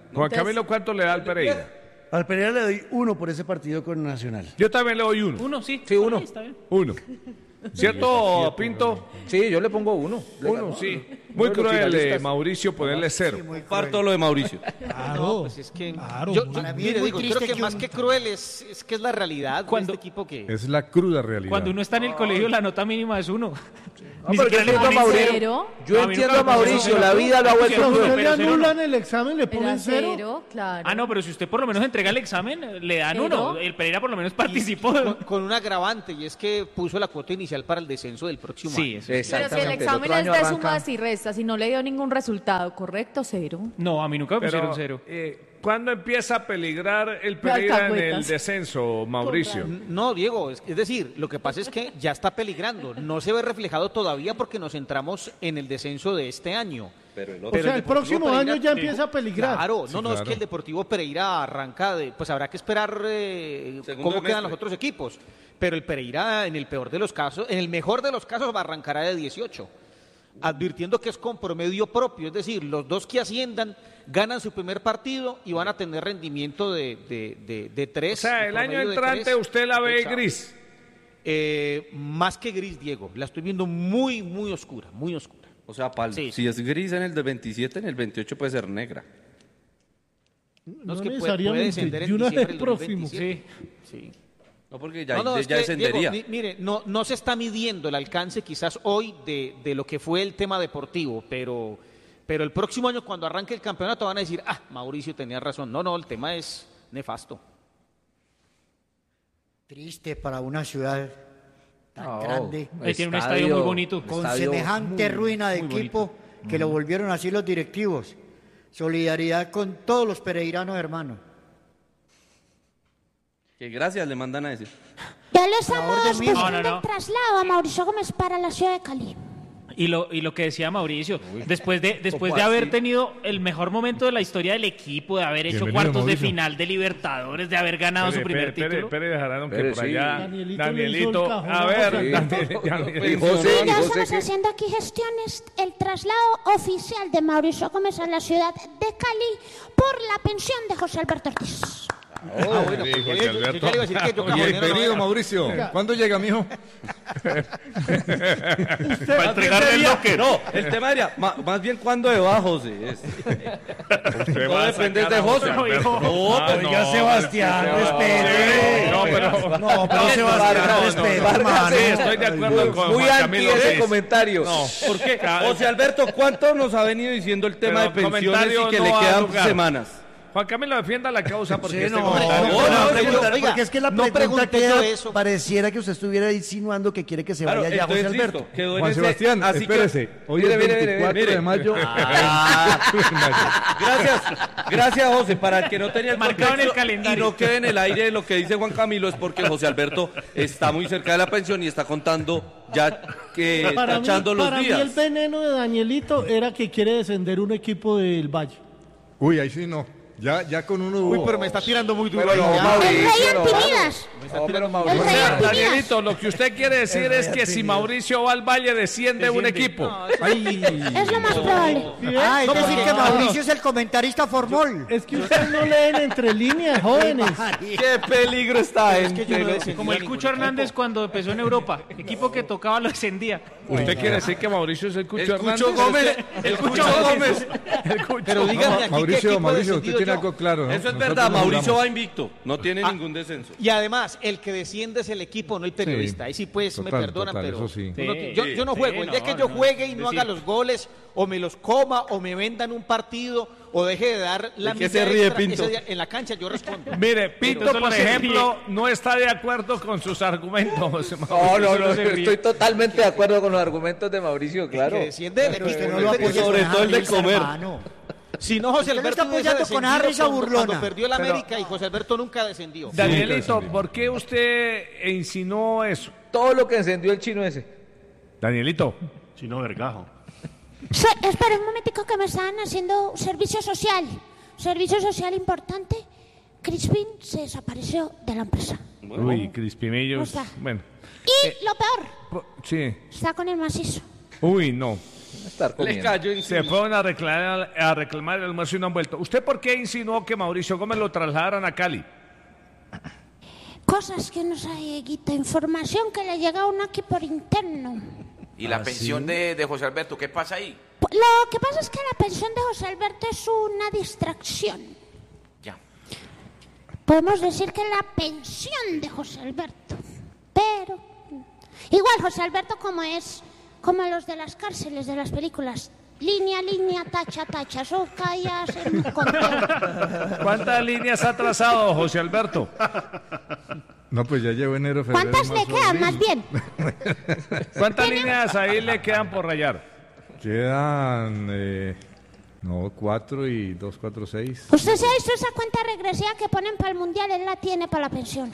Juan Camilo, ¿cuánto le da al Pereira? Al Pereira le doy 1 por ese partido con Nacional. Yo también le doy 1. 1, sí. Sí, 1. Está bien. 1. ¿Cierto, Pinto? Sí, yo le pongo 1. 1, sí. Muy cruel, Mauricio, ponerle 0. Parto lo de Mauricio. No, pues es que Para mí mire, es muy digo, triste creo que más que cruel es que es la realidad Cuando- de este equipo que Es la cruda realidad. Cuando uno está en el colegio, la nota mínima es 1. Ni pero siquiera yo le entiendo a ponen Mauricio. cero. Yo entiendo a Mauricio, la vida lo ha vuelto Si a usted cruel. le pero cero anulan el examen, le Era ponen 0. 0, claro. Ah, no, pero si usted por lo menos entrega el examen, le dan Pero- 1. El Pereira por lo menos participó. con un agravante y es que puso la cuota inicial para el descenso del próximo Sí, año. eso sí. Pero si el Exactamente, examen otro es año de arranca. sumas y restas y no le dio ningún resultado, ¿correcto? 0. No, a mí nunca me pusieron Pero, 0. ¿cuándo empieza a peligrar el Pereira en el alcahuetas. descenso, Mauricio? No, Diego, es decir, lo que pasa es que ya está peligrando. No se ve reflejado todavía porque nos centramos en el descenso de este año. Pero O sea, el próximo año ya empieza a peligrar. Claro, Sí, no, es claro. que el Deportivo Pereira arranca pues habrá que esperar Segundo cómo quedan semestre. los otros equipos. Pero el Pereira, en el peor de los casos, en el mejor de los casos, arrancará de 18. Advirtiendo que es con promedio propio, es decir, los dos que asciendan ganan su primer partido y van a tener rendimiento de 3. O sea, el año entrante usted la ve gris. Más que gris, Diego, la estoy viendo muy, muy oscura, muy oscura. O sea, Sí, si es gris en el de 27, en el 28 puede ser negra. No, es No que puede necesariamente, descender en de una diciembre vez del próximo. 2027. Sí. No, porque ya, No, es ya que, descendería. Diego, mire, no se está midiendo el alcance quizás hoy de lo que fue el tema deportivo, pero el próximo año cuando arranque el campeonato van a decir, Mauricio tenía razón. No, el tema es nefasto. Triste para una ciudad tan No, grande, Ahí tiene un estadio muy bonito. con estadio semejante ruina de muy equipo que lo volvieron así los directivos. Solidaridad con todos los pereiranos, hermanos. Que gracias le mandan a decir. Ya le estamos orden mismo. discutiendo No. el traslado a Mauricio Gómez para la ciudad de Cali. Y lo que decía Mauricio, después de ¿cómo haber así? tenido el mejor momento de la historia del equipo, de haber hecho Bienvenido, cuartos Mauricio. de final de Libertadores, de haber ganado su primer título. Espere, dejarán que Espere, por sí. allá. Danielito Danielito, le hizo el cajón a a ver, José. Danielito. Y José, Ya y José estamos que... haciendo aquí gestiones, el traslado oficial de Mauricio Gómez a la ciudad de Cali por la pensión de José Alberto Ortiz. Bueno, Sí, pues, José yo ya Alberto. le iba a decir que yo cajonero no Bienvenido, era. Mauricio. ¿Cuándo llega, mijo? Para entregarle el locker. No, el tema era, más bien cuando se va, José. Usted No va a depende sacar de a José. Alberto. Oiga, Sebastián, respete. No, pero... No, pero Sebastián, respete, hermano. Sí, estoy de acuerdo con Muy Juan anti Camilo. ese sí. comentario. No, ¿Por qué? José Alberto, ¿cuánto nos ha venido diciendo el tema de Pero pensiones y comentario que no le da quedan lugar. semanas? Juan Camilo, defienda la causa porque Sí, este no, comentario... oiga, porque es que la no pregunta pregunté queda, yo eso. pareciera que usted estuviera insinuando que quiere que se Claro, vaya ya José entonces, Alberto. listo, quedó en Juan ese- Sebastián, así que- espérese. Hoy Mire, es mire, 24 mire. de mayo. Gracias, José. Para el que no tenía el Marcado en el contexto calendario. y no quede en el aire lo que dice Juan Camilo es porque José Alberto está muy cerca de la pensión y está contando ya que tachando los para mí días. el veneno de Danielito era que quiere descender un equipo del Valle. Uy, ahí sí no. Ya con uno Uy, hubo. pero me está tirando muy duro. Pero no, ya. Mauricio, El rey no, Antimidas. No, pero El Mauricio. O rey sea, Antimidas. Danielito, lo que usted quiere decir es que si Mauricio va al Valle desciende un equipo. Es lo más probable. Es decir que Mauricio es el comentarista formol. Es que ustedes no leen entre líneas, jóvenes. ¡Qué peligro está Es que yo no descendí Como a el ningún Cucho equipo. Hernández cuando empezó en Europa. Equipo que tocaba lo descendía. ¿Usted quiere decir que Mauricio es el Cucho El Hernández? Cucho Gómez. El Cucho Gómez. Pero díganme aquí qué equipo Mauricio, he usted descendido tiene yo. algo claro, ¿no? Eso es Nosotros verdad, no Mauricio jugamos. va invicto, no tiene ningún descenso. Y además, el que desciende es el equipo, no el periodista. Ahí sí, pues, me total, perdonan, total, pero eso sí. uno- Sí, yo no sí, juego. El día no, que yo no. juegue y no Sí. haga los goles, o me los coma, o me vendan un partido, o deje de dar la ¿De qué milla se ríe, extra, Pinto? ese día en la cancha yo respondo. Mire, Pinto, solo por se ejemplo, no está de acuerdo con sus argumentos. No, estoy totalmente de acuerdo con los argumentos de Mauricio, claro. Que desciende el Pero equipo, usted no lo apoya sobre con todo el de risa, comer. hermano. Si no, José Usted lo Alberto está hubiese apoyando con descendido risa cuando burlona. perdió el Pero- América y José Alberto nunca descendió. Danielito, ¿por qué usted insinuó eso? Todo lo que encendió el chino ese. Danielito. Chino Vergajo. Espera un momentico que me están haciendo servicio social. Servicio social importante. Crispin se desapareció de la empresa. Uy, Crispimillos. ¿Cómo está? Bueno, Y lo peor, sí. está con el macizo. Uy, no. Estar Les comiendo. cayó encima. Se fueron a reclamar el almuerzo y no han vuelto. ¿Usted por qué insinuó que Mauricio Gómez lo trasladaran a Cali? Cosas que no sabe, Guita, información que le llega a uno aquí por interno. ¿Y la pensión de José Alberto, qué pasa ahí? Lo que pasa es que la pensión de José Alberto es una distracción. Ya. Podemos decir que la pensión de José Alberto. Pero igual José Alberto como los de las cárceles de las películas. Línea, línea, tacha, tacha. Eso callas en un conteo. ¿Cuántas líneas ha trazado José Alberto? No, pues ya llevo enero, febrero. ¿Cuántas le quedan, más bien? ¿Cuántas líneas ahí le quedan por rayar? Quedan 4 y 2, 4, 6. ¿Usted se ha visto esa cuenta regresiva que ponen para el mundial? Él la tiene para la pensión.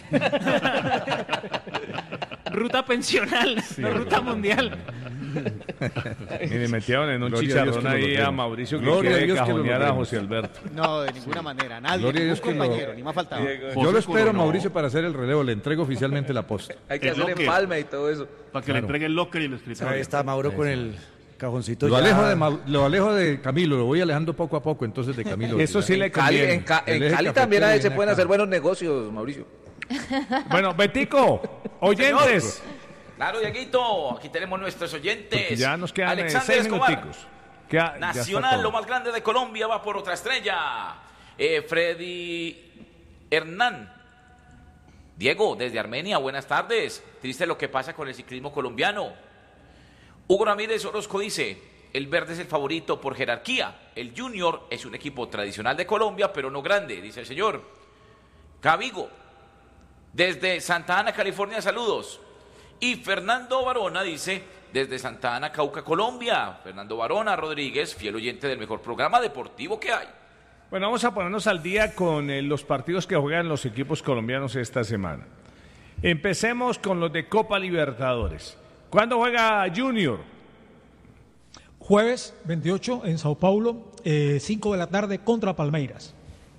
Ruta pensional, no ruta mundial. Mire, metieron en un Gloria chicharrón a Dios que ahí lo a Mauricio que Gloria a quiere Dios que lo cajonear a logremos. José Alberto. No, de ninguna manera. Nadie, Gloria a ningún Dios que lo- compañero, ni más faltaba. Yo lo espero, Mauricio, para hacer el relevo. Le entrego oficialmente la posta. Hay que El hacer locker. empalme y todo eso. Para que le entregue el locker y el escritorio. Ahí está Mauro con el cajoncito. Lo ya. alejo de Camilo, lo voy alejando poco a poco, entonces de Camilo. Eso sí le Cali, conviene. en El eje Cali también cafetero se viene pueden acá. hacer buenos negocios, Mauricio. Bueno, Betico, oyentes. Claro, Dieguito, aquí tenemos nuestros oyentes. Porque ya nos quedan Alexander 6 Escobar. minuticos. Ya está Nacional, todo. lo más grande de Colombia, va por otra estrella. Freddy Hernán. Diego, desde Armenia, buenas tardes. Triste lo que pasa con el ciclismo colombiano. Hugo Ramírez Orozco dice, el verde es el favorito por jerarquía. El Junior es un equipo tradicional de Colombia, pero no grande, dice el señor. Cavigo, desde Santa Ana, California, saludos. Y Fernando Barona dice, desde Santa Ana, Cauca, Colombia. Fernando Barona Rodríguez, fiel oyente del mejor programa deportivo que hay. Bueno, vamos a ponernos al día con los partidos que juegan los equipos colombianos esta semana. Empecemos con los de Copa Libertadores. ¿Cuándo juega Junior? Jueves 28 en Sao Paulo, 5 de la tarde contra Palmeiras.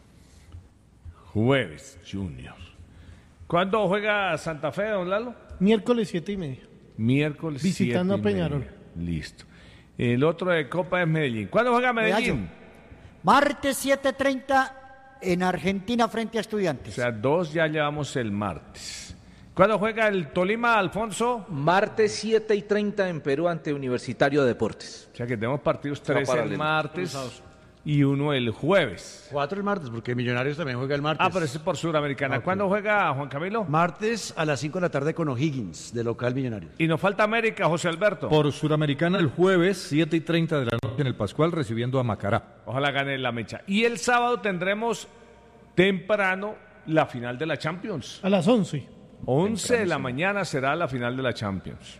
Jueves, Junior. ¿Cuándo juega Santa Fe, don Lalo? Miércoles 7:30. Miércoles Visitando 7:30. a Peñarol. Listo. El otro de Copa es Medellín. ¿Cuándo juega Medellín? Martes 7:30 en Argentina frente a O Estudiantes. sea, 2 ya llevamos el martes. ¿Cuándo juega el Tolima, Alfonso? Martes 7:30 en Perú ante Universitario de Deportes. O sea que tenemos partidos Se va 3 el paralelo. martes y 1 el jueves. 4 el martes, porque Millonarios también juega el martes. Ah, pero ese es por Suramericana. Ok. ¿Cuándo juega Juan Camilo? Martes a las 5 de la tarde con O'Higgins, de local Millonarios. Y nos falta América, José Alberto. Por Suramericana el jueves, 7:30 de la noche en el Pascual, recibiendo a Macará. Ojalá gane la mecha. Y el sábado tendremos temprano la final de la Champions. A las 11. 11 de la mañana será la final de la Champions.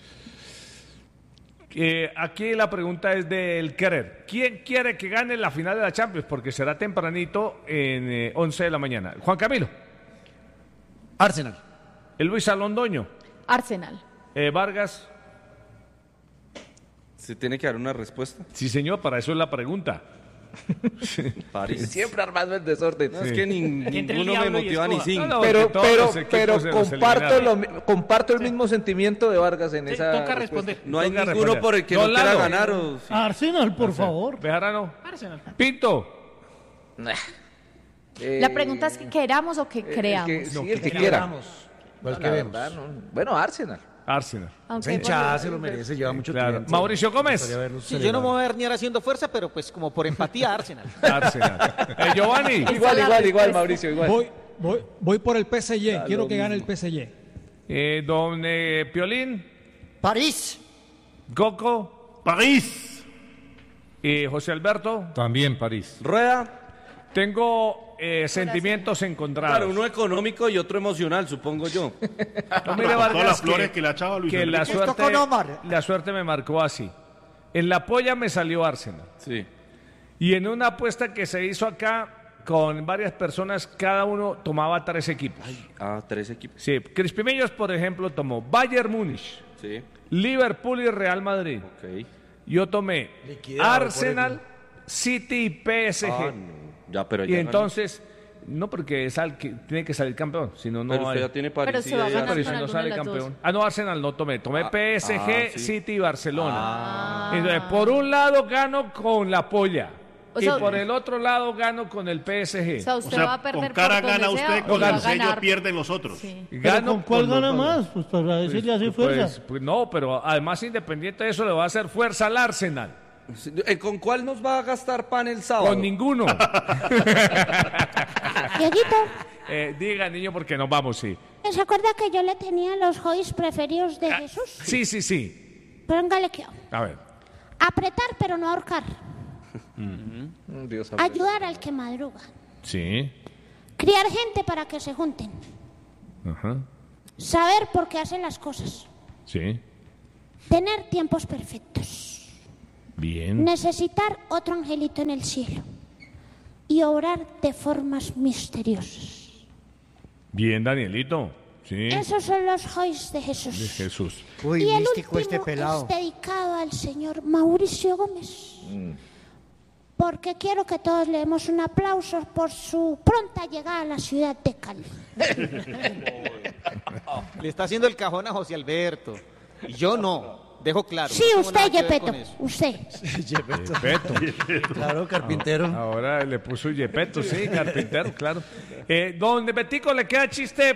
Aquí la pregunta es del querer. ¿Quién quiere que gane la final de la Champions? Porque será tempranito en 11 de la mañana. Juan Camilo. Arsenal. El Luis Alondoño. Arsenal. Vargas. ¿Se tiene que dar una respuesta? Sí, señor, para eso es la pregunta. París. Siempre armando el desorden. No, es que ninguno me motiva ni cinco. No, Pero, porque todos pero, los equipos pero se los comparto, eliminaron. comparto el mismo sentimiento de Vargas en esa Toca respuesta. responder. No hay Toca ninguno responder. por el que Don no quiera Lalo. ganar. O... Arsenal, por favor. Bejarano. Arsenal. Pinto. La pregunta es que queramos o que creamos. Sí, el que quiera. ¿Cuál La queremos? verdad, no. Bueno, Arsenal. Arsenal. Aunque, Esa hinchada se lo merece, lleva mucho Claro. tiempo. Mauricio Gómez. Gustaría verlos Sí, yo no celebrar. me voy a herniar haciendo fuerza, pero pues como por empatía Arsenal. Arsenal. Giovanni. Igual, Mauricio, igual. Voy por el PSG. Quiero que gane el PSG. Don Piolín. París. Coco. París. José Alberto. También París. Rueda. Tengo sentimientos encontrados. Claro, uno económico y otro emocional, supongo yo. No, mire, Con Vargas, todas las flores que le ha echado a Luis que Enrique. la Esto con Omar. suerte me marcó así. En la polla me salió Arsenal. Sí. Y en una apuesta que se hizo acá con varias personas, cada uno tomaba 3 equipos. Ah, 3 equipos. Sí, Crispimillos, por ejemplo, tomó Bayern Múnich, Sí. Liverpool y Real Madrid. Ok. Yo tomé Liquidado, Arsenal, City y PSG. Ah, no. Ya, pero Y ya entonces No, porque tiene que salir campeón, si no, no Pero usted hay. ya tiene París. Pero se va a ganar Pero con si no alguna sale de las campeón. dos. Ah, no, Arsenal no tomé PSG, sí. City y Barcelona. Entonces, por un lado gano con la polla. O sea, y por el otro lado gano con el PSG. O sea, usted va a perder con cara por donde gana sea, usted, o con va a el sello ganar. pierden los otros. Sí. ¿Pero con cuál gana los dos. más? Pues para eso le hace fuerza. Pues no, pero además independiente de eso le va a hacer fuerza al Arsenal. ¿Con cuál nos va a gastar pan el sábado? Con ninguno. Dieguito, Diga, niño, porque nos vamos, sí. ¿se acuerda que yo le tenía los hobbies preferidos de Jesús? Sí. Póngale que A ver. apretar pero no ahorcar. Dios Ayudar al que madruga. Sí. Criar gente para que se junten. Ajá. Saber por qué hacen las cosas. Sí. Tener tiempos perfectos. Bien. Necesitar otro angelito en el cielo. Y obrar de formas misteriosas. Bien, Danielito. Sí. Esos son los hobbies de Jesús. De Jesús. Uy, y el místico último este pelado. es dedicado al señor Mauricio Gómez. Porque quiero que todos le demos un aplauso por su pronta llegada a la ciudad de Cali. Le está haciendo el cajón a José Alberto. Y yo no. Dejo claro. Sí, no tengo usted, nada que ver Yepeto. con eso. Usted. Yepeto. Claro, carpintero. Ahora le puso Yepeto, sí, carpintero, claro. Don Betico, ¿le queda chiste